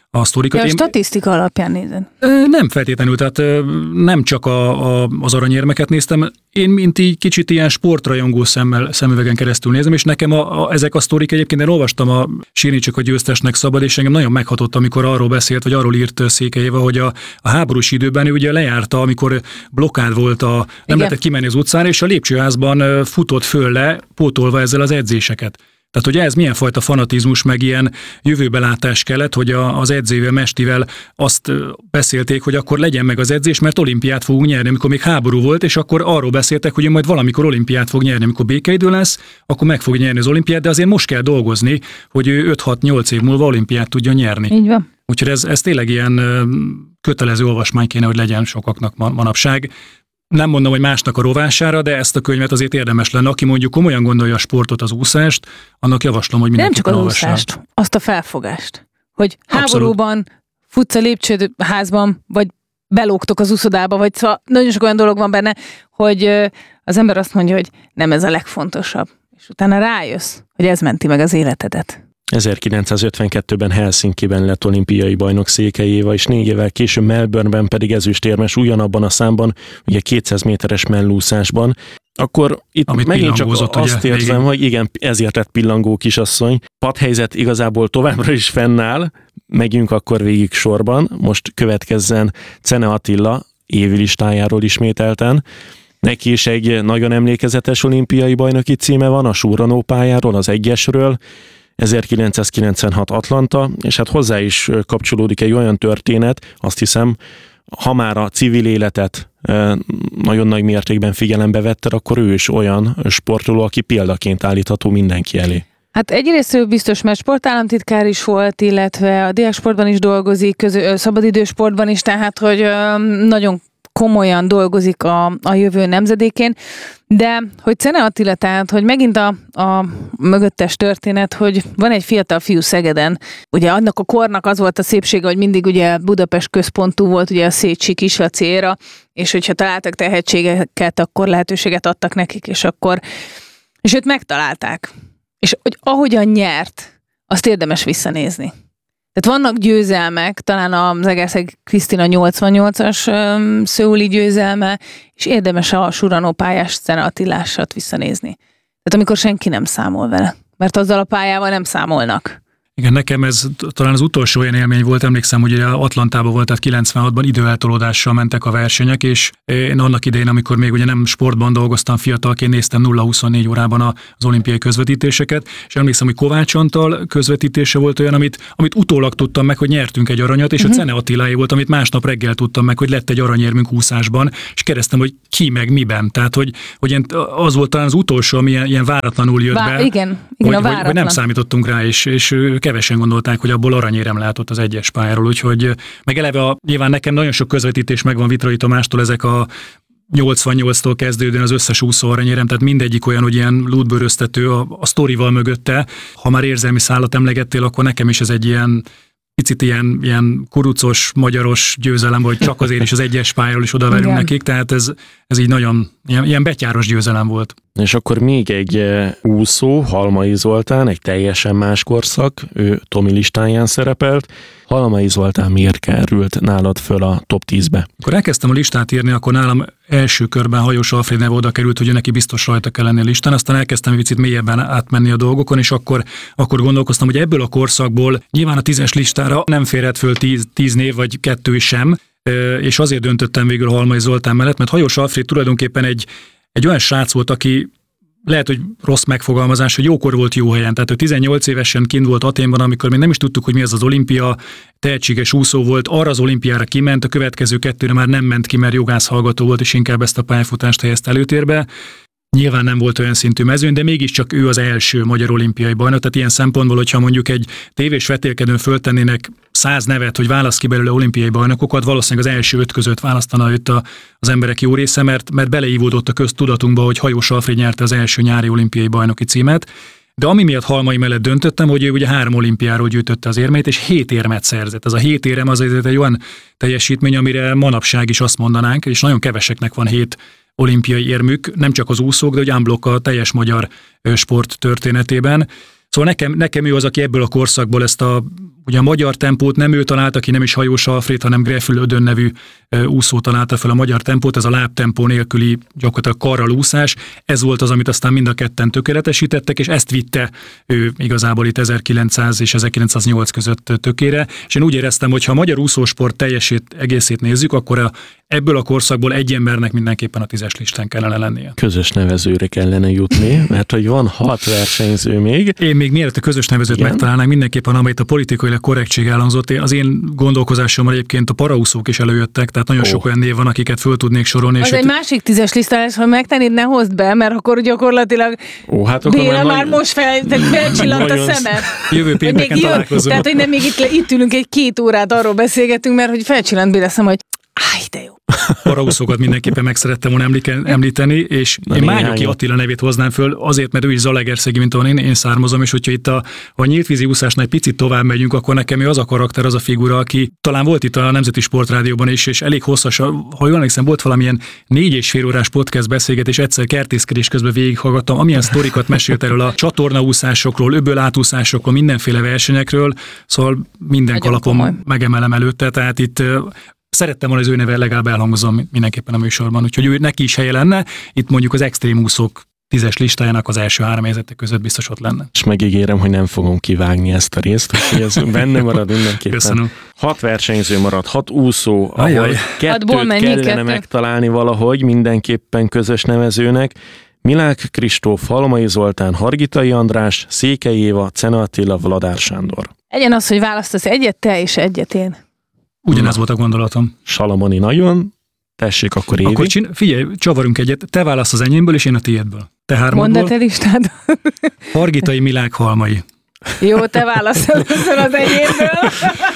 a sztorikat. Ja, a Én, statisztika alapján nézed. nem feltétlenül, tehát nem csak a, a, az aranyérmeket néztem, én mint így kicsit ilyen sportrajongó szemmel, szemüvegen keresztül nézem, és nekem a, a, ezek a sztorik egyébként, én olvastam a Sírni csak a győztesnek szabad, és engem nagyon meghatott, amikor arról beszélt, vagy arról írt Székely Éva, hogy a, a háborús időben ő ugye lejárta, amikor blokkád volt, a, nem Igen. lehetett kimenni az utcára, és a lépcsőházban futott föl le, pótolva ezzel az edzéseket. Tehát, hogy ez milyen fajta fanatizmus, meg ilyen jövőbelátás kellett, hogy a, az edzővel, Mestivel azt beszélték, hogy akkor legyen meg az edzés, mert olimpiát fogunk nyerni, amikor még háború volt, és akkor arról beszéltek, hogy majd valamikor olimpiát fog nyerni, amikor békeidő lesz, akkor meg fog nyerni az olimpiát, de azért most kell dolgozni, hogy ő öt-hat-nyolc év múlva olimpiát tudjon nyerni. Így van. Úgyhogy ez, ez tényleg ilyen kötelező olvasmány kéne, hogy legyen sokaknak manapság. Nem mondom, hogy másnak a rovására, de ezt a könyvet azért érdemes lenne. Aki mondjuk komolyan gondolja a sportot, az úszást, annak javaslom, hogy mindenki nem csak az úszást, azt a felfogást. Hogy Abszolút. Háborúban futsz a lépcsőházban, vagy belógtok az úszodába, vagy szóval nagyon sok olyan dolog van benne, hogy az ember azt mondja, hogy nem ez a legfontosabb. És utána rájössz, hogy ez menti meg az életedet. ezerkilencszázötvenkettőben Helsinkiben lett olimpiai bajnok Székely Éva, és négy évvel később Melbourneben pedig ezüstérmes ugyanabban a számban, ugye kétszáz méteres mellúszásban. Akkor itt Amit megint csak azt ugye, érzem, igen. hogy igen, ezért lett pillangó kisasszony. Padhelyzet igazából továbbra is fennáll, megyünk akkor végig sorban. Most következzen Czene Attila évlistájáról ismételten. Neki is egy nagyon emlékezetes olimpiai bajnoki címe van, a surranó pályáról, az egyesről, ezerkilencszázkilencvenhat Atlanta, és hát hozzá is kapcsolódik egy olyan történet, azt hiszem, ha már a civil életet nagyon nagy mértékben figyelembe vette, akkor ő is olyan sportoló, aki példaként állítható mindenki elé. Hát egyrészt biztos, mert sportállamtitkár is volt, illetve a diáksportban is dolgozik, közö, szabadidősportban is, tehát hogy nagyon komolyan dolgozik a, a jövő nemzedékén, de hogy Czene Attila, tehát, hogy megint a, a mögöttes történet, hogy van egy fiatal fiú Szegeden, ugye annak a kornak az volt a szépsége, hogy mindig ugye Budapest központú volt, ugye a Szécsi Kislaci éra, és hogyha találtak tehetségeket, akkor lehetőséget adtak nekik, és akkor, és őt megtalálták. És hogy ahogyan nyert, azt érdemes visszanézni. Tehát vannak győzelmek, talán az Egerszeg Krisztina nyolcvannyolcas szöuli győzelme, és érdemes a surranópályás Czene Attilásat visszanézni. Tehát amikor senki nem számol vele, mert azzal a pályával nem számolnak. Igen, nekem ez talán az utolsó olyan élmény volt, emlékszem, hogy Atlantában volt, tehát kilencvenhatban időeltolódással mentek a versenyek, és én annak idején, amikor még ugye nem sportban dolgoztam, fiatalként néztem nulla huszonnégy órában az olimpiai közvetítéseket, és emlékszem, hogy Kovács Antal közvetítése volt olyan, amit, amit utólag tudtam meg, hogy nyertünk egy aranyat, és uh-huh. a Czene Attiláé volt, amit másnap reggel tudtam meg, hogy lett egy aranyérmünk úszásban, és kérdeztem, hogy ki meg miben. Tehát, hogy, hogy az volt talán az utolsó, ami ilyen, ilyen váratlanul jött Vá- be, igen, igen, hogy, a hogy, hogy nem számítottunk rá, és, és kevesen gondolták, hogy abból aranyérem látott az egyes pályáról, úgyhogy meg eleve a, nyilván nekem nagyon sok közvetítés megvan Vitrai Tamástól, ezek a nyolcvannyolctól kezdődően az összes úszó aranyérem, tehát mindegyik olyan, hogy ilyen lútbőröztető a, a sztorival mögötte. Ha már érzelmi szállat emlegettél, akkor nekem is ez egy ilyen picit ilyen, ilyen kurucos, magyaros győzelem, vagy csak azért is az egyes pályáról is odaverünk Igen. nekik, tehát ez, ez így nagyon ilyen, ilyen betyáros győzelem volt. És akkor még egy úszó, Halmai Zoltán, egy teljesen más korszak, ő Tomi listáján szerepelt. Halmai Zoltán miért került nálad föl a top tízbe? Akkor elkezdtem a listát írni, akkor nálam első körben Hajós Alfréd neve oda került, hogy neki biztos rajta kell lenni a listán, aztán elkezdtem egy picit mélyebben átmenni a dolgokon, és akkor, akkor gondolkoztam, hogy ebből a korszakból nyilván a tízes listára nem férhet föl tíz, tíz név, vagy kettő sem, és azért döntöttem végül Halmai Zoltán mellett, mert Hajós Alfréd tulajdonképpen egy, egy olyan srác volt, aki lehet, hogy rossz megfogalmazás, hogy jókor volt jó helyen. Tehát ő tizennyolc évesen kint volt Athénban, amikor még nem is tudtuk, hogy mi az az olimpia, tehetséges úszó volt, arra az olimpiára kiment, a következő kettőre már nem ment ki, mert jogász hallgató volt, és inkább ezt a pályafutást helyezte előtérbe. Nyilván nem volt olyan szintű mezőny, de mégiscsak ő az első magyar olimpiai bajnok. Tehát ilyen szempontból, hogyha mondjuk egy tévés vetélkedőn föltennének száz nevet, hogy választ ki belőle olimpiai bajnokokat, valószínűleg az első öt között választana őt a, az emberek jó része, mert, mert beleívódott a köztudatunkba, hogy Hajós Alfréd nyerte az első nyári olimpiai bajnoki címet. De ami miatt Halmai mellett döntöttem, hogy ő ugye három olimpiáról gyűjtötte az érmeit, és hét érmet szerzett. Ez a hét érem az egy olyan teljesítmény, amire manapság is azt mondanánk, és nagyon keveseknek van hét olimpiai érmük, nem csak az úszók, de hogy unblock a teljes magyar sport történetében. Szóval nekem, nekem ő az, aki ebből a korszakból ezt a ugye a magyar tempót nem ő találta ki, nem is Hajós Alfréd, hanem Greffel Ödön nevű úszó találta fel a magyar tempót, ez a lábtempó nélküli gyakorlatilag karral úszás. Ez volt az, amit aztán mind a ketten tökéletesítettek, és ezt vitte ő igazából itt ezerkilencszáz és ezerkilencszáznyolc között tökére. És én úgy éreztem, hogy ha a magyar úszósport teljesét, egészét nézzük, akkor a, ebből a korszakból egy embernek mindenképpen a tízes listán kellene lennie. Közös nevezőre kellene jutni, mert hogy van hat versenyző még. Én még mielőtt a közös nevezőt igen. megtalálnánk, mindenképpen, amelyet a politikailag korrektség elhangzott, az én gondolkozásommal egyébként a paraúszók is előjöttek, tehát nagyon oh. sok olyan név van, akiket föl tudnék sorolni. Az és egy ott... másik tízes lista lesz, ha megtennéd, ne hozd be, mert akkor gyakorlatilag oh, hát Béla már, már most fel, felcsillant a szemed. Jövő pénteken találkozunk. Tehát, hogy nem még itt, itt ülünk egy két órát, arról beszélgetünk, mert hogy felcsillant Béla szem, hogy áj, de jó. Paraúszókat mindenképpen meg szerettem volna említeni, és Na, én Mányoki Attila nevét hoznám föl, azért, mert ő is Zalaegerszegi, mint ahol én, én származom, és hogyha itt a, a nyíltvízi úszásnál egy picit tovább megyünk, akkor nekem ő az a karakter, az a figura, aki talán volt itt a Nemzeti Sportrádióban is, és elég hosszas, ha jól emlékszem, volt valamilyen négy és fél órás podcast beszélgetés, egyszer kertészkedés közben végighallgattam, amilyen sztorikat mesélt erről a csatornaúszásokról, öböl átúszásokról, mindenféle versenyekről, szóval minden kalapom megemelem előtte, tehát itt szerettem volna, az ő neve legalább elhangozom mindenképpen a műsorban, úgyhogy ő neki is helye lenne. Itt mondjuk az extrém úszók tízes listájának az első három helyzetek között biztos ott lenne. És megígérem, hogy nem fogom kivágni ezt a részt, hogy ez benne marad mindenképpen. Köszönöm. Hat versenyző marad, hat úszó, ahol Ajaj. kettőt kellene kettő. megtalálni valahogy mindenképpen közös nevezőnek. Milák Kristóf, Halmai Zoltán, Hargitai András, Székely Éva, Czene Attila, Vladár Sándor. Egyen az, hogy választasz egyet te és egyet én. Ugyanez volt a gondolatom. Salamoni nagyon. Tessék, akkor Évi. Akkor csin- figyelj, csavarunk egyet. Te válasz az enyémből, és én a tiédből. Te hármadból. Mondd a te listád. Hargitai, Milák, Halmai. Jó, te válasz először az enyémből.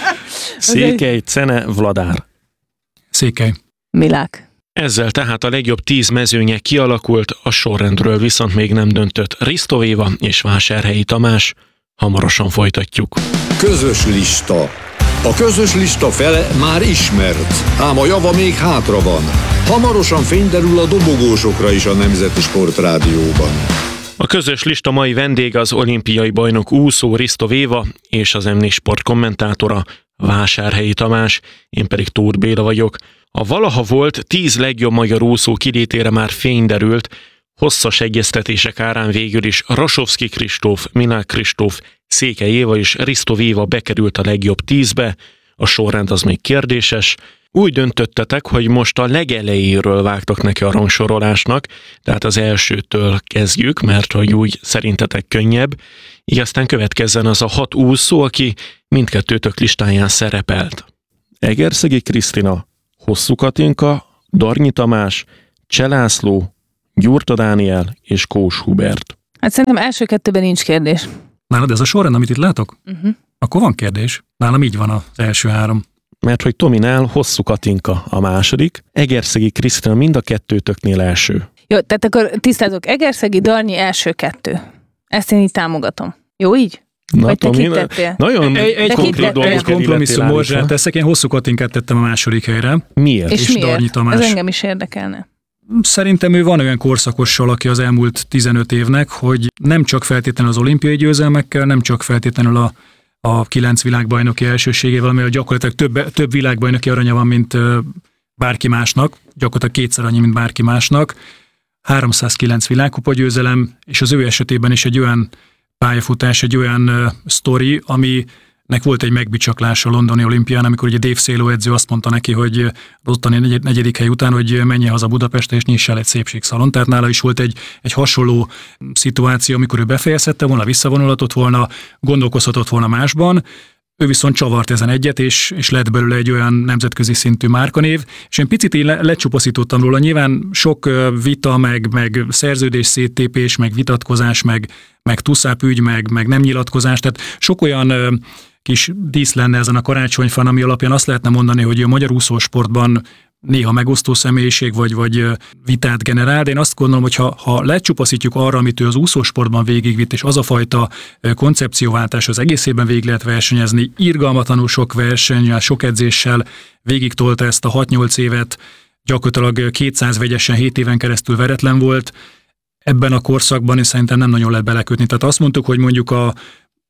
Székely, Czene, Vladár. Székely. Milák. Ezzel tehát a legjobb tíz mezőnye kialakult, a sorrendről viszont még nem döntött Risto Éva és Vásárhelyi Tamás. Hamarosan folytatjuk. Közös lista. A közös lista fele már ismert, ám a java még hátra van. Hamarosan fényderül a dobogósokra is a Nemzeti Sportrádióban. A közös lista mai vendége az olimpiai bajnok úszó Risto Éva és az em négy Sport kommentátora Vásárhelyi Tamás, én pedig Tóth Béla vagyok. A valaha volt tíz legjobb magyar úszó kilétére már fény derült, hosszas egyeztetések árán végül is Rasovszky Kristóf, Milák Kristóf, Székely Éva és Risto Éva bekerült a legjobb tízbe, a sorrend az még kérdéses. Úgy döntöttetek, hogy most a legelejéről vágtok neki a rangsorolásnak, tehát az elsőtől kezdjük, mert hogy úgy szerintetek könnyebb, így aztán következzen az a hat úszó, aki mindkettőtök listáján szerepelt. Egerszegi Krisztina, Hosszú Katinka, Darnyi Tamás, Cselászló, Gyurta Dániel és Kós Hubert. Hát szerintem első kettőben nincs kérdés. Nálad ez a sorrend, amit itt látok? Uh-huh. Akkor van kérdés. Nálam így van az első három. Mert hogy Tominál Hosszú Katinka a második, Egerszegi Krisztina mind a kettőtöknél első. Jó, tehát akkor tisztázok, Egerszegi, Darnyi első kettő. Ezt én így támogatom. Jó így? Na, vagy te Tomi, kittettél? Nagyon egy, egy konkrét dolgot kompromisszum morzsát teszek, én Hosszú Katinkát tettem a második helyre. Miért? És, és miért? Darnyi Tamás. Ez engem is érdekelne. Szerintem ő van olyan korszakos alaki az elmúlt tizenöt évnek, hogy nem csak feltétlenül az olimpiai győzelmekkel, nem csak feltétlenül a, a kilenc világbajnoki elsőségével, amely gyakorlatilag több, több világbajnoki aranya van, mint bárki másnak, gyakorlatilag kétszer annyi, mint bárki másnak, háromszázkilenc világkupa győzelem, és az ő esetében is egy olyan pályafutás, egy olyan uh, sztori, aminek volt egy megbicsaklása a londoni olimpián, amikor ugye Dave Salo edző azt mondta neki, hogy az ottani negy- negyedik hely után, hogy menjen haza Budapestre és nyissa el egy szépségszalon. Tehát nála is volt egy, egy hasonló szituáció, amikor ő befejezhette volna, visszavonulhatott volna, gondolkozhatott volna másban. Ő viszont csavart ezen egyet, és, és lett belőle egy olyan nemzetközi szintű márkanév, és én picit így le, lecsupaszítottam róla. Nyilván sok vita, meg, meg szerződés széttépés, meg vitatkozás, meg, meg tuszáp ügy, meg, meg nem nyilatkozás, tehát sok olyan ö, kis dísz lenne ezen a karácsonyfán, ami alapján azt lehetne mondani, hogy a magyar úszósportban néha megosztó személyiség, vagy, vagy vitát generál, de én azt gondolom, hogy ha, ha lecsupaszítjuk arra, amit ő az úszósportban végigvitt, és az a fajta koncepcióváltás az egészében végig lehet versenyezni, irgalmatlanul sok versennyel, sok edzéssel végig tolta ezt a hat-nyolc évet, gyakorlatilag kétszáz vegyesen hét éven keresztül veretlen volt, ebben a korszakban és szerintem nem nagyon lehet belekötni. Tehát azt mondtuk, hogy mondjuk a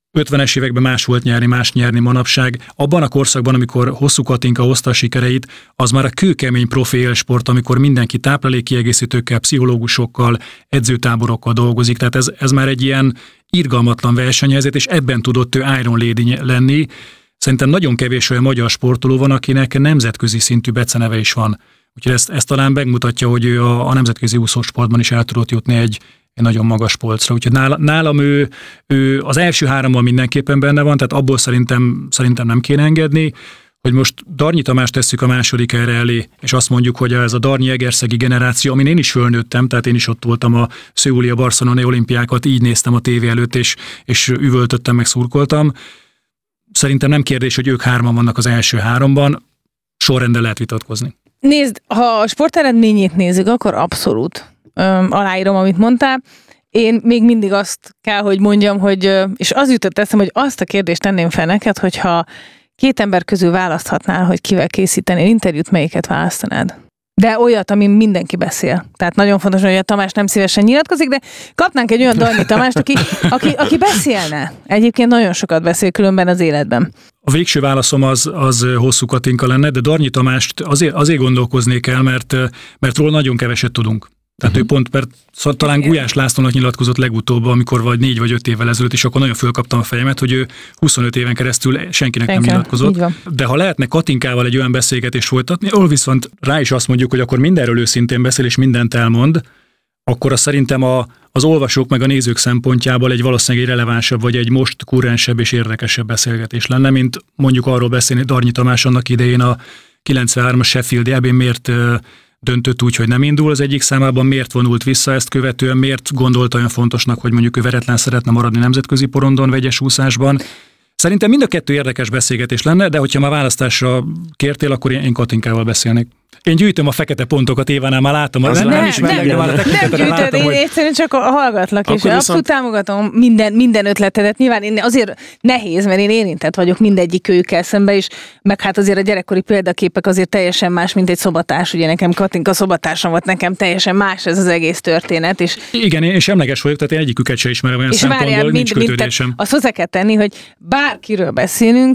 ötvenes években más volt nyerni, más nyerni manapság. Abban a korszakban, amikor Hosszú Katinka hozta a sikereit, az már a kőkemény profi élsport, amikor mindenki táplálékkiegészítőkkel, pszichológusokkal, edzőtáborokkal dolgozik. Tehát ez, ez már egy ilyen irgalmatlan versenyhelyzet, és ebben tudott ő Iron Lady lenni. Szerintem nagyon kevés olyan magyar sportoló van, akinek nemzetközi szintű beceneve is van. Úgyhogy ezt, ezt talán megmutatja, hogy ő a, a nemzetközi úszósportban is el tudott jutni egy, egy nagyon magas polcra. Úgyhogy nála, nálam ő, ő az első háromban mindenképpen benne van, tehát abból szerintem, szerintem nem kéne engedni. Hogy most Darnyi Tamást tesszük a második helyre elé, és azt mondjuk, hogy ez a Darnyi-Egerszegi generáció, amin én is fölnőttem, tehát én is ott voltam a szöuli, a barcelonai olimpiákat, így néztem a tévé előtt, és, és üvöltöttem, meg szurkoltam. Szerintem nem kérdés, hogy ők hárman vannak az első háromban, sorrendel lehet vitatkozni. Nézd, ha a sport eredményét nézzük, akkor abszolút öm, aláírom, amit mondtál. Én még mindig azt kell, hogy mondjam, hogy, és az jutott eszem, hogy azt a kérdést tenném fel neked, hogyha két ember közül választhatnál, hogy kivel készítenél interjút, melyiket választanád? De olyat, amin mindenki beszél. Tehát nagyon fontos, hogy a Tamás nem szívesen nyilatkozik, de kapnánk egy olyan Darnyi Tamást, aki, aki, aki beszélne. Egyébként nagyon sokat beszél különben az életben. A végső válaszom az, az Hosszú Katinka lenne, de Darnyi Tamást azért, azért gondolkoznék el, mert, mert róla nagyon keveset tudunk. Tehát uh-huh. ő pont, mert szóval talán Gulyás Lászlónak nyilatkozott legutóbb, amikor vagy négy vagy öt évvel ezelőtt, és akkor nagyon fölkaptam a fejemet, hogy ő huszonöt éven keresztül senkinek Senki. nem nyilatkozott. De ha lehetne Katinkával egy olyan beszélgetést folytatni, ahol viszont rá is azt mondjuk, hogy akkor mindenről őszintén beszél, és mindent elmond, akkor az szerintem a, az olvasók meg a nézők szempontjából egy valószínűleg egy relevánsabb, vagy egy most kurrensebb és érdekesebb beszélgetés lenne, mint mondjuk arról beszélni Darnyi Tamás annak idején a kilencvenhármas Sheffield E B-n miért döntött úgy, hogy nem indul az egyik számában, miért vonult vissza ezt követően, miért gondolta olyan fontosnak, hogy mondjuk ő veretlen szeretne maradni nemzetközi porondon, vegyes úszásban. Szerintem mind a kettő érdekes beszélgetés lenne, de hogyha már választásra kértél, akkor én Katinkával beszélnék. Én gyűjtöm a fekete pontokat, Évánál már látom, az nem, nem is nem, nem, már a nem gyűjtöd, én hogy... egyszerűen csak hallgatlak, akkor és viszont... abszolút támogatom minden, minden ötletedet. Nyilván én azért nehéz, mert én érintett vagyok mindegyik őkkel szemben is, meg hát azért a gyerekkori példaképek azért teljesen más, mint egy szobatárs. Ugye nekem Katinka szobatársam volt, nekem teljesen más ez az egész történet. És... Igen, én semleges vagyok, tehát én egyiküket sem ismerem olyan szempontból, nincs kötődésem. Azt hozzá kell tenni, hogy bárkiről beszélünk,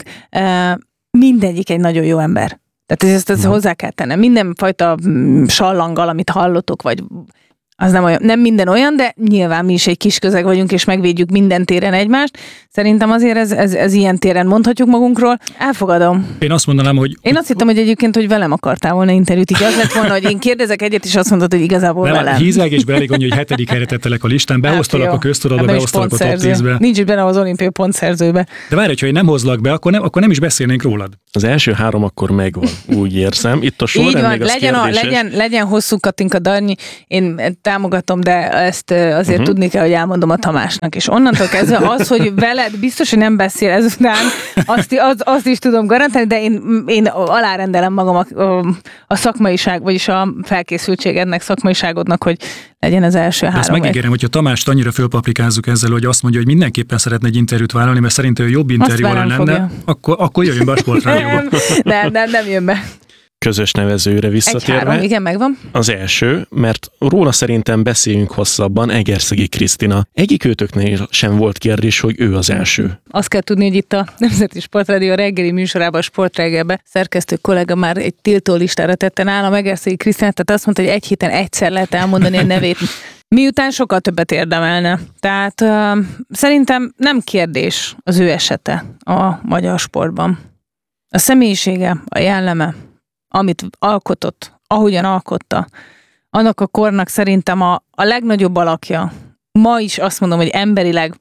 mindegyik egy nagyon jó ember. Tehát ezt, ezt hozzá kell tennem. Mindenfajta sallanggal, amit hallotok, vagy az nem olyan, nem minden olyan, de nyilván mi is egy kis közeg vagyunk, és megvédjük minden téren egymást. Szerintem azért ez, ez, ez ilyen téren mondhatjuk magunkról. Elfogadom. Én azt mondanám, hogy... Én azt hittem, hogy egyébként, hogy velem akartál volna interjút. Így az lett volna, hogy én kérdezek egyet, és azt mondod, hogy igazából nem, velem. Hízelgésben elég annyi, hogy hetedik helyre tettelek a listán, behoztalak hát a köztudatba, behoztalak a top tízbe. Nincs is benne az olimpiai pontszerzőbe. De várj, hogyha én nem hozlak be, akkor nem, akkor nem is beszélnénk rólad. Az első három akkor megvan, úgy érzem. Itt a sorrend van, még az legyen, a, legyen, legyen Hosszú Katinka, Darnyi, én támogatom, de ezt azért uh-huh. tudni kell, hogy elmondom a Tamásnak. És onnantól kezdve az, hogy veled biztos, hogy nem beszél ezután, azt, az, azt is tudom garantálni, de én, én alárendelem magam a, a, a szakmaiság, vagyis a felkészültségednek, szakmaiságodnak, hogy legyen az első három. Ezt megígérem, hogyha Tamást annyira fölpaprikázzuk ezzel, hogy azt mondja, hogy mindenképpen szeretne egy interjút vállalni, mert szerintem jobb interjú lenne, akkor, akkor jöjjön be a Sportrádióba. Nem, nem, nem jön be. Közös nevezőre visszatérve. Egy három, igen, megvan. Az első, mert róla szerintem beszéljünk hosszabban, Egerszegi Krisztina. Egyik őtöknél sem volt kérdés, hogy ő az első. Azt kell tudni, hogy itt a Nemzeti Sportrádió reggeli műsorában, a Sportreggelben szerkesztő kollega már egy tiltó listára tette nálam Egerszegi Krisztinát, tehát azt mondta, hogy egy héten egyszer lehet elmondani a nevét. Miután sokkal többet érdemelne. Tehát uh, szerintem nem kérdés az ő esete a magyar sportban. A személyisége, a jelleme, amit alkotott, ahogyan alkotta, annak a kornak szerintem a, a legnagyobb alakja. Ma is azt mondom, hogy emberileg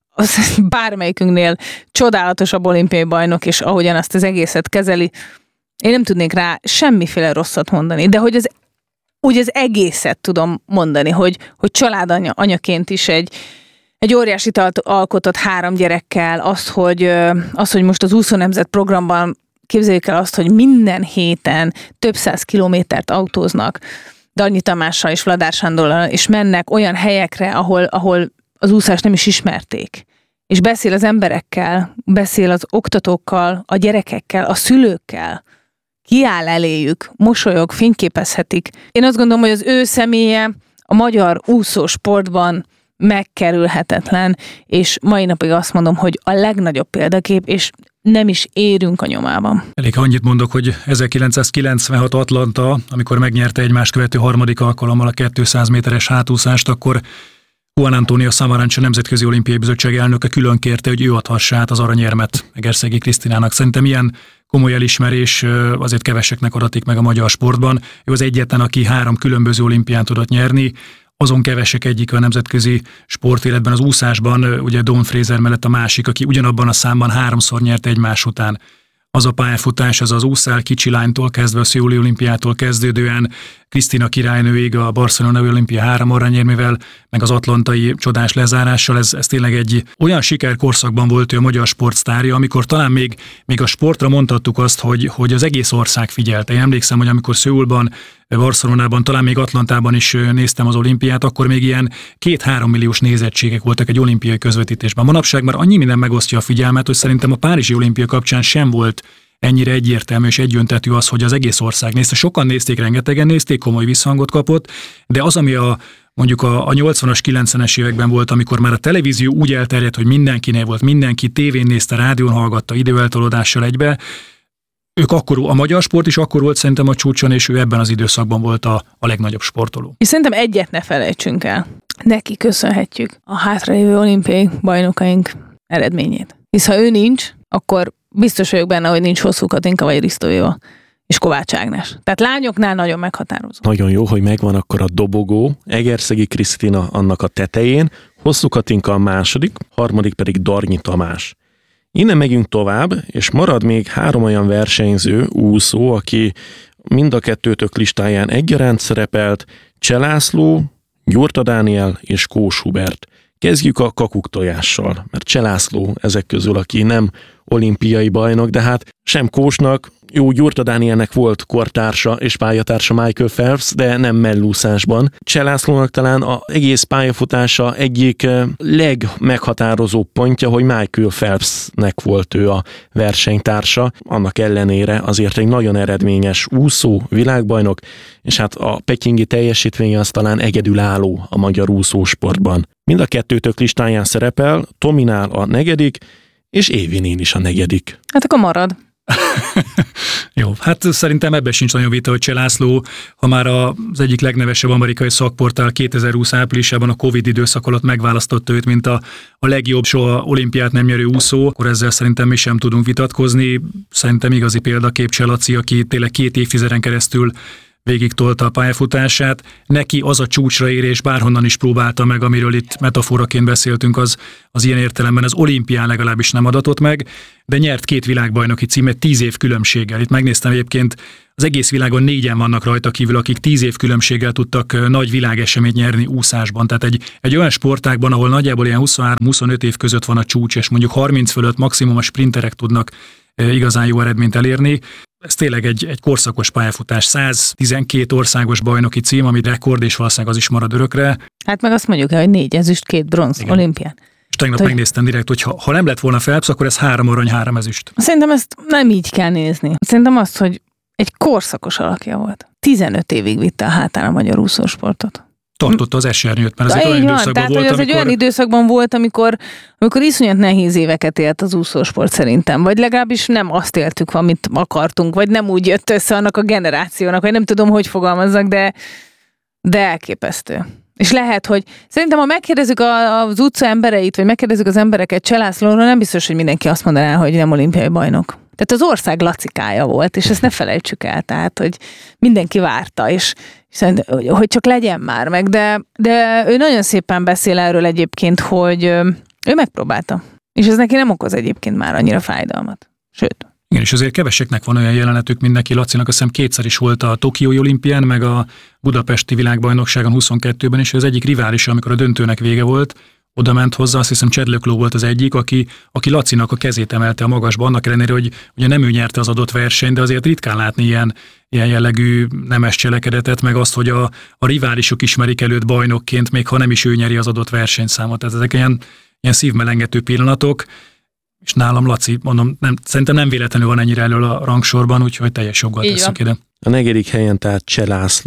az bármelyikünknél csodálatosabb olimpiai bajnok, és ahogyan azt az egészet kezeli, én nem tudnék rá semmiféle rosszat mondani, de hogy az, úgy az egészet tudom mondani, hogy, hogy családanya, anyaként is egy, egy óriásit alkotott három gyerekkel, az, hogy, az, hogy most az úszó nemzet programban képzeljük el azt, hogy minden héten több száz kilométert autóznak Darnyi Tamással és Vladár Sándorral, és mennek olyan helyekre, ahol, ahol az úszást nem is ismerték. És beszél az emberekkel, beszél az oktatókkal, a gyerekekkel, a szülőkkel. Kiáll eléjük, mosolyog, fényképezhetik. Én azt gondolom, hogy az ő személye a magyar úszósportban megkerülhetetlen, és mai napig azt mondom, hogy a legnagyobb példakép, és nem is érünk a nyomában. Elég annyit mondok, hogy ezerkilencszázkilencvenhat Atlanta, amikor megnyerte egymást követő harmadik alkalommal a kétszáz méteres hátúszást, akkor Juan Antonio Samaranch, a Nemzetközi Olimpiai Bizottság elnöke külön kérte, hogy ő adhassa át az aranyérmet Egerszegi Krisztinának. Szerintem ilyen komoly elismerés azért keveseknek adatik meg a magyar sportban. Ő az egyetlen, aki három különböző olimpián tudott nyerni, azon kevesek egyik a nemzetközi sportéletben, az úszásban, ugye Dawn Fraser mellett a másik, aki ugyanabban a számban háromszor nyert egymás után. Az a pályafutás, az az úszál kicsi lánytól kezdve a Szöuli olimpiától kezdődően, Krisztina királynőig a Barcelonai olimpia három aranyérmével, meg az atlantai csodás lezárással, ez, ez tényleg egy olyan sikerkorszakban volt ő a magyar sportsztárja, amikor talán még, még a sportra mondhattuk azt, hogy, hogy az egész ország figyelte. Én emlékszem, hogy amikor Szöulban, Barcelonában, talán még Atlantában is néztem az olimpiát, akkor még ilyen két-három milliós nézettségek voltak egy olimpiai közvetítésben. Manapság már annyi minden megosztja a figyelmet, hogy szerintem a Párizsi olimpia kapcsán sem volt ennyire egyértelmű és egyöntetű az, hogy az egész ország nézte. Sokan nézték, rengetegen nézték, komoly visszhangot kapott, de az, ami a mondjuk a, a nyolcvanas, kilencvenes években volt, amikor már a televízió úgy elterjedt, hogy mindenkinél volt, mindenki tévén nézte, rádión hallgatta, időeltolódással egybe, ők akkor, a magyar sport is akkor volt szerintem a csúcson, és ő ebben az időszakban volt a, a legnagyobb sportoló. És szerintem egyet ne felejtsünk el. Neki köszönhetjük a hátralévő olimpiai bajnokaink eredményét. Hisz ha ő nincs, akkor biztos vagyok benne, hogy nincs Hosszú Katinka vagy Risztó Éva és Kovács Ágnes. Tehát lányoknál nagyon meghatározó. Nagyon jó, hogy megvan akkor a dobogó, Egerszegi Krisztina annak a tetején, Hosszú Katinka a második, harmadik pedig Darnyi Tamás. Innen megyünk tovább, és marad még három olyan versenyző, úszó, aki mind a kettőtök listáján egyaránt szerepelt, Cselászló, Gyurta Dániel és Kós Hubert. Kezdjük a kakuktojással, mert Cselászló ezek közül, aki nem olimpiai bajnok, de hát sem Kósnak, jó, Gyurta Dánielnek volt kortársa és pályatársa Michael Phelps, de nem mellúszásban. Cselászlónak talán az egész pályafutása egyik legmeghatározóbb pontja, hogy Michael Phelpsnek volt ő a versenytársa, annak ellenére azért egy nagyon eredményes úszó, világbajnok, és hát a pekingi teljesítménye az talán egyedülálló a magyar úszósportban. Mind a kettőtök listáján szerepel, Tominál a negyedik, és Évinén is a negyedik. Hát akkor marad. Jó, hát szerintem ebben sincs nagyon vita, hogy Cselászló, ha már az egyik legnevesebb amerikai szakportál kétezer-húsz áprilisában a Covid időszak alatt megválasztotta őt, mint a, a legjobb soha olimpiát nem nyerő úszó, akkor ezzel szerintem mi sem tudunk vitatkozni. Szerintem igazi példakép Cselaci, aki tényleg két évtizeden keresztül végig tolta a pályafutását. Neki az a csúcsra érés, bárhonnan is próbálta meg, amiről itt metaforaként beszéltünk, az, az ilyen értelemben az olimpián legalábbis nem adatott meg, de nyert két világbajnoki címet tíz év különbséggel. Itt megnéztem egyébként, az egész világon négyen vannak rajta kívül, akik tíz év különbséggel tudtak nagy világeseményt nyerni úszásban. Tehát egy, egy olyan sportágban, ahol nagyjából ilyen huszonhárom-huszonöt év között van a csúcs, és mondjuk harminc fölött maximum a sprinterek tudnak igazán jó eredményt elérni. Ez tényleg egy, egy korszakos pályafutás, száztizenkét országos bajnoki cím, ami rekord, és valószínűleg az is marad örökre. Hát meg azt mondjuk el, hogy négy ezüst, két bronz igen. Olimpián. És tegnap Te... megnéztem direkt, hogy ha, ha nem lett volna Phelps, akkor ez három arany, három ezüst. Szerintem ezt nem így kell nézni. Szerintem azt, hogy egy korszakos alakja volt. tizenöt évig vitte a hátán a magyar úszósportot. Tartotta az esernyőt, mert ez egy olyan van, időszakban tehát, volt, hogy az amikor... egy olyan időszakban volt, amikor, amikor iszonyat nehéz éveket élt az úszósport szerintem, vagy legalábbis nem azt éltük, amit akartunk, vagy nem úgy jött össze annak a generációnak, vagy nem tudom, hogy fogalmazzak, de, de elképesztő. És lehet, hogy szerintem, ha megkérdezzük az utca embereit, vagy megkérdezzük az embereket Cselászlóról, nem biztos, hogy mindenki azt mondaná, hogy nem olimpiai bajnok. Tehát az ország lacikája volt, és ezt ne felejtsük el, tehát, hogy mindenki várta, és, és hogy csak legyen már meg, de, de ő nagyon szépen beszél erről egyébként, hogy ő megpróbálta, és ez neki nem okoz egyébként már annyira fájdalmat. Sőt. Igen, és azért keveseknek van olyan jelenetük, mint neki. Lacinak azt hiszem kétszer is volt a Tokiói olimpián, meg a budapesti világbajnokságon huszonkettőben, és az egyik riválisa, amikor a döntőnek vége volt, oda ment hozzá, azt hiszem Csedlökló volt az egyik, aki, aki Lacinak a kezét emelte a magasba, annak ellenére, hogy ugye nem ő nyerte az adott versenyt, de azért ritkán látni ilyen, ilyen jellegű nemes cselekedetet, meg azt, hogy a, a riválisok ismerik előtt bajnokként, még ha nem is ő nyeri az adott versenyszámot. Tehát ezek ilyen, ilyen szívmelengető pillanatok, és nálam Laci, mondom, nem, szerintem nem véletlenül van ennyire elől a rangsorban, úgyhogy teljes joggal tesszük ide. A negyedik helyen tehát Cselászló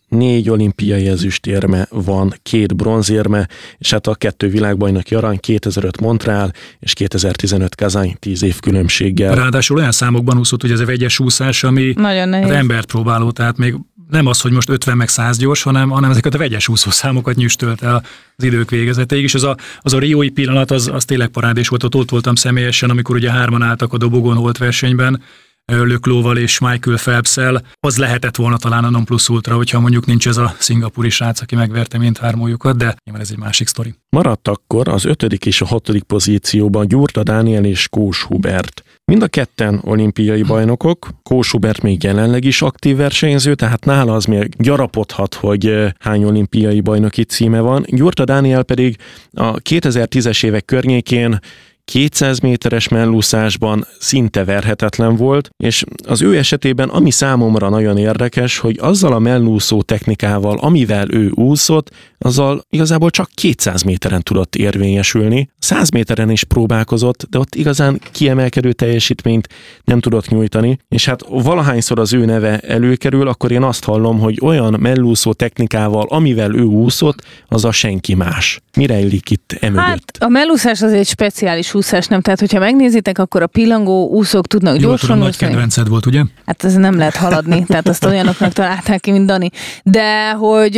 négy olimpiai ezüstérme van, két bronzérme, és hát a kettő világbajnoki arany, kétezer-öt Montreal és kétezer-tizenöt Kazany, tíz év különbséggel. Ráadásul olyan számokban úszott, hogy ez a vegyes úszás, ami az embert próbáló, tehát még nem az, hogy most ötven meg száz gyors, hanem, hanem ezeket a vegyes úszó számokat nyüstölt el az idők végezetéig, és az a, az a riói pillanat, az, az tényleg parádés volt, ott, ott voltam személyesen, amikor ugye hárman álltak a dobogon holt versenyben, Löklóval és Michael Phelps-el, az lehetett volna talán a non plus ultra, hogyha mondjuk nincs ez a szingapúri srác, aki megverte mindhármójukat, de nyilván ez egy másik sztori. Maradt akkor az ötödik és a hatodik pozícióban Gyurta Dániel és Kós Hubert. Mind a ketten olimpiai bajnokok, Kós Hubert még jelenleg is aktív versenyző, tehát nála az még gyarapodhat, hogy hány olimpiai bajnoki címe van. Gyurta Dániel pedig a kétezer-tízes évek környékén kétszáz méteres mellúszásban szinte verhetetlen volt, és az ő esetében ami számomra nagyon érdekes, hogy azzal a mellúszó technikával, amivel ő úszott, azzal igazából csak kétszáz méteren tudott érvényesülni. száz méteren is próbálkozott, de ott igazán kiemelkedő teljesítményt nem tudott nyújtani, és hát valahányszor az ő neve előkerül, akkor én azt hallom, hogy olyan mellúszó technikával, amivel ő úszott, az a senki más. Mire illik itt emögött? Hát a mellúszás az egy speciális úszás, nem? Tehát, hogyha megnézitek, akkor a pillangó úszók tudnak Jól gyorsan tudom, úszni. nagy kedvenced volt, ugye? Hát ez nem lehet haladni, tehát azt olyanoknak találták ki, mint Dani. De hogy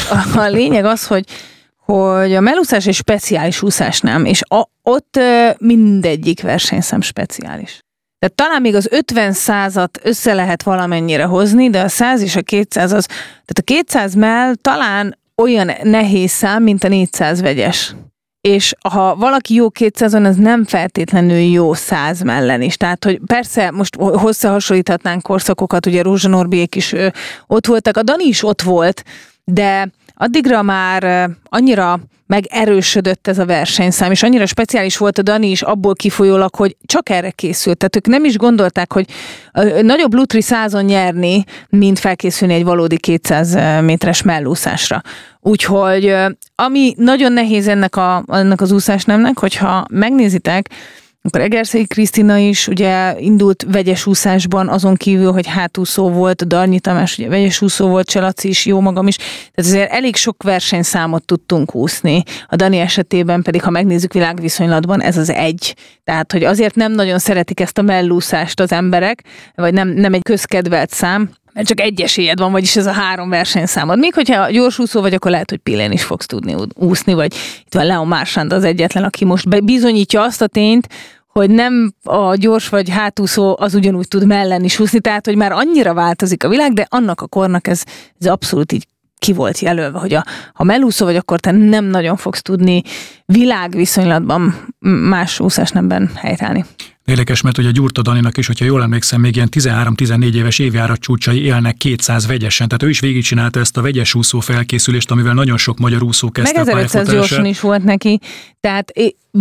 a lényeg az, hogy, hogy a mellúszás egy speciális úszás, nem? És a, ott mindegyik versenyszám speciális. Tehát talán még az ötven százat össze lehet valamennyire hozni, de a száz és a kétszáz az, tehát a kétszáz mell talán olyan nehéz szám, mint a négyszáz vegyes. És ha valaki jó kétszázon, az nem feltétlenül jó száz mellen is. Tehát, hogy persze most összehasonlíthatnánk korszakokat, ugye Rózsa Norbiék is ö, ott voltak, a Dani is ott volt, de addigra már ö, annyira megerősödött ez a versenyszám, és annyira speciális volt a Dani is abból kifolyólag, hogy csak erre készült. Tehát ők nem is gondolták, hogy ö, nagyobb lutri százon nyerni, mint felkészülni egy valódi kétszáz méteres mellúszásra. Úgyhogy ami nagyon nehéz ennek, a, ennek az úszásnemnek, hogyha megnézitek, akkor Egerszegi Krisztina is ugye indult vegyes úszásban, azon kívül, hogy hátúszó volt, Darnyi Tamás ugye vegyes úszó volt, Cselaci is, jó magam is. Tehát azért elég sok versenyszámot tudtunk úszni. A Dani esetében pedig, ha megnézzük világviszonylatban, ez az egy. Tehát, hogy azért nem nagyon szeretik ezt a mellúszást az emberek, vagy nem, nem egy közkedvelt szám, mert csak egy esélyed van, vagyis ez a három versenyszámod. Még hogyha gyorsúszó vagy, akkor lehet, hogy Pillén is fogsz tudni úszni, vagy itt van Leon Marchand az egyetlen, aki most bizonyítja azt a tényt, hogy nem a gyors vagy hátúszó az ugyanúgy tud mellen is úszni, tehát hogy már annyira változik a világ, de annak a kornak ez, ez abszolút így ki volt jelölve, hogy a, ha mellúszó vagy, akkor te nem nagyon fogsz tudni világviszonylatban más úszásnemben helytállni. Érdekes, mert ugye Gyurta Daninak is, hogyha jól emlékszem, még ilyen tizenhárom-tizennégy éves évjárat csúcsai élnek kétszáz vegyesen, tehát ő is végigcsinálta ezt a vegyes úszó felkészülést, amivel nagyon sok magyar úszó kezdte meg a pályafutását. ezerötszáz gyorsan is volt neki, tehát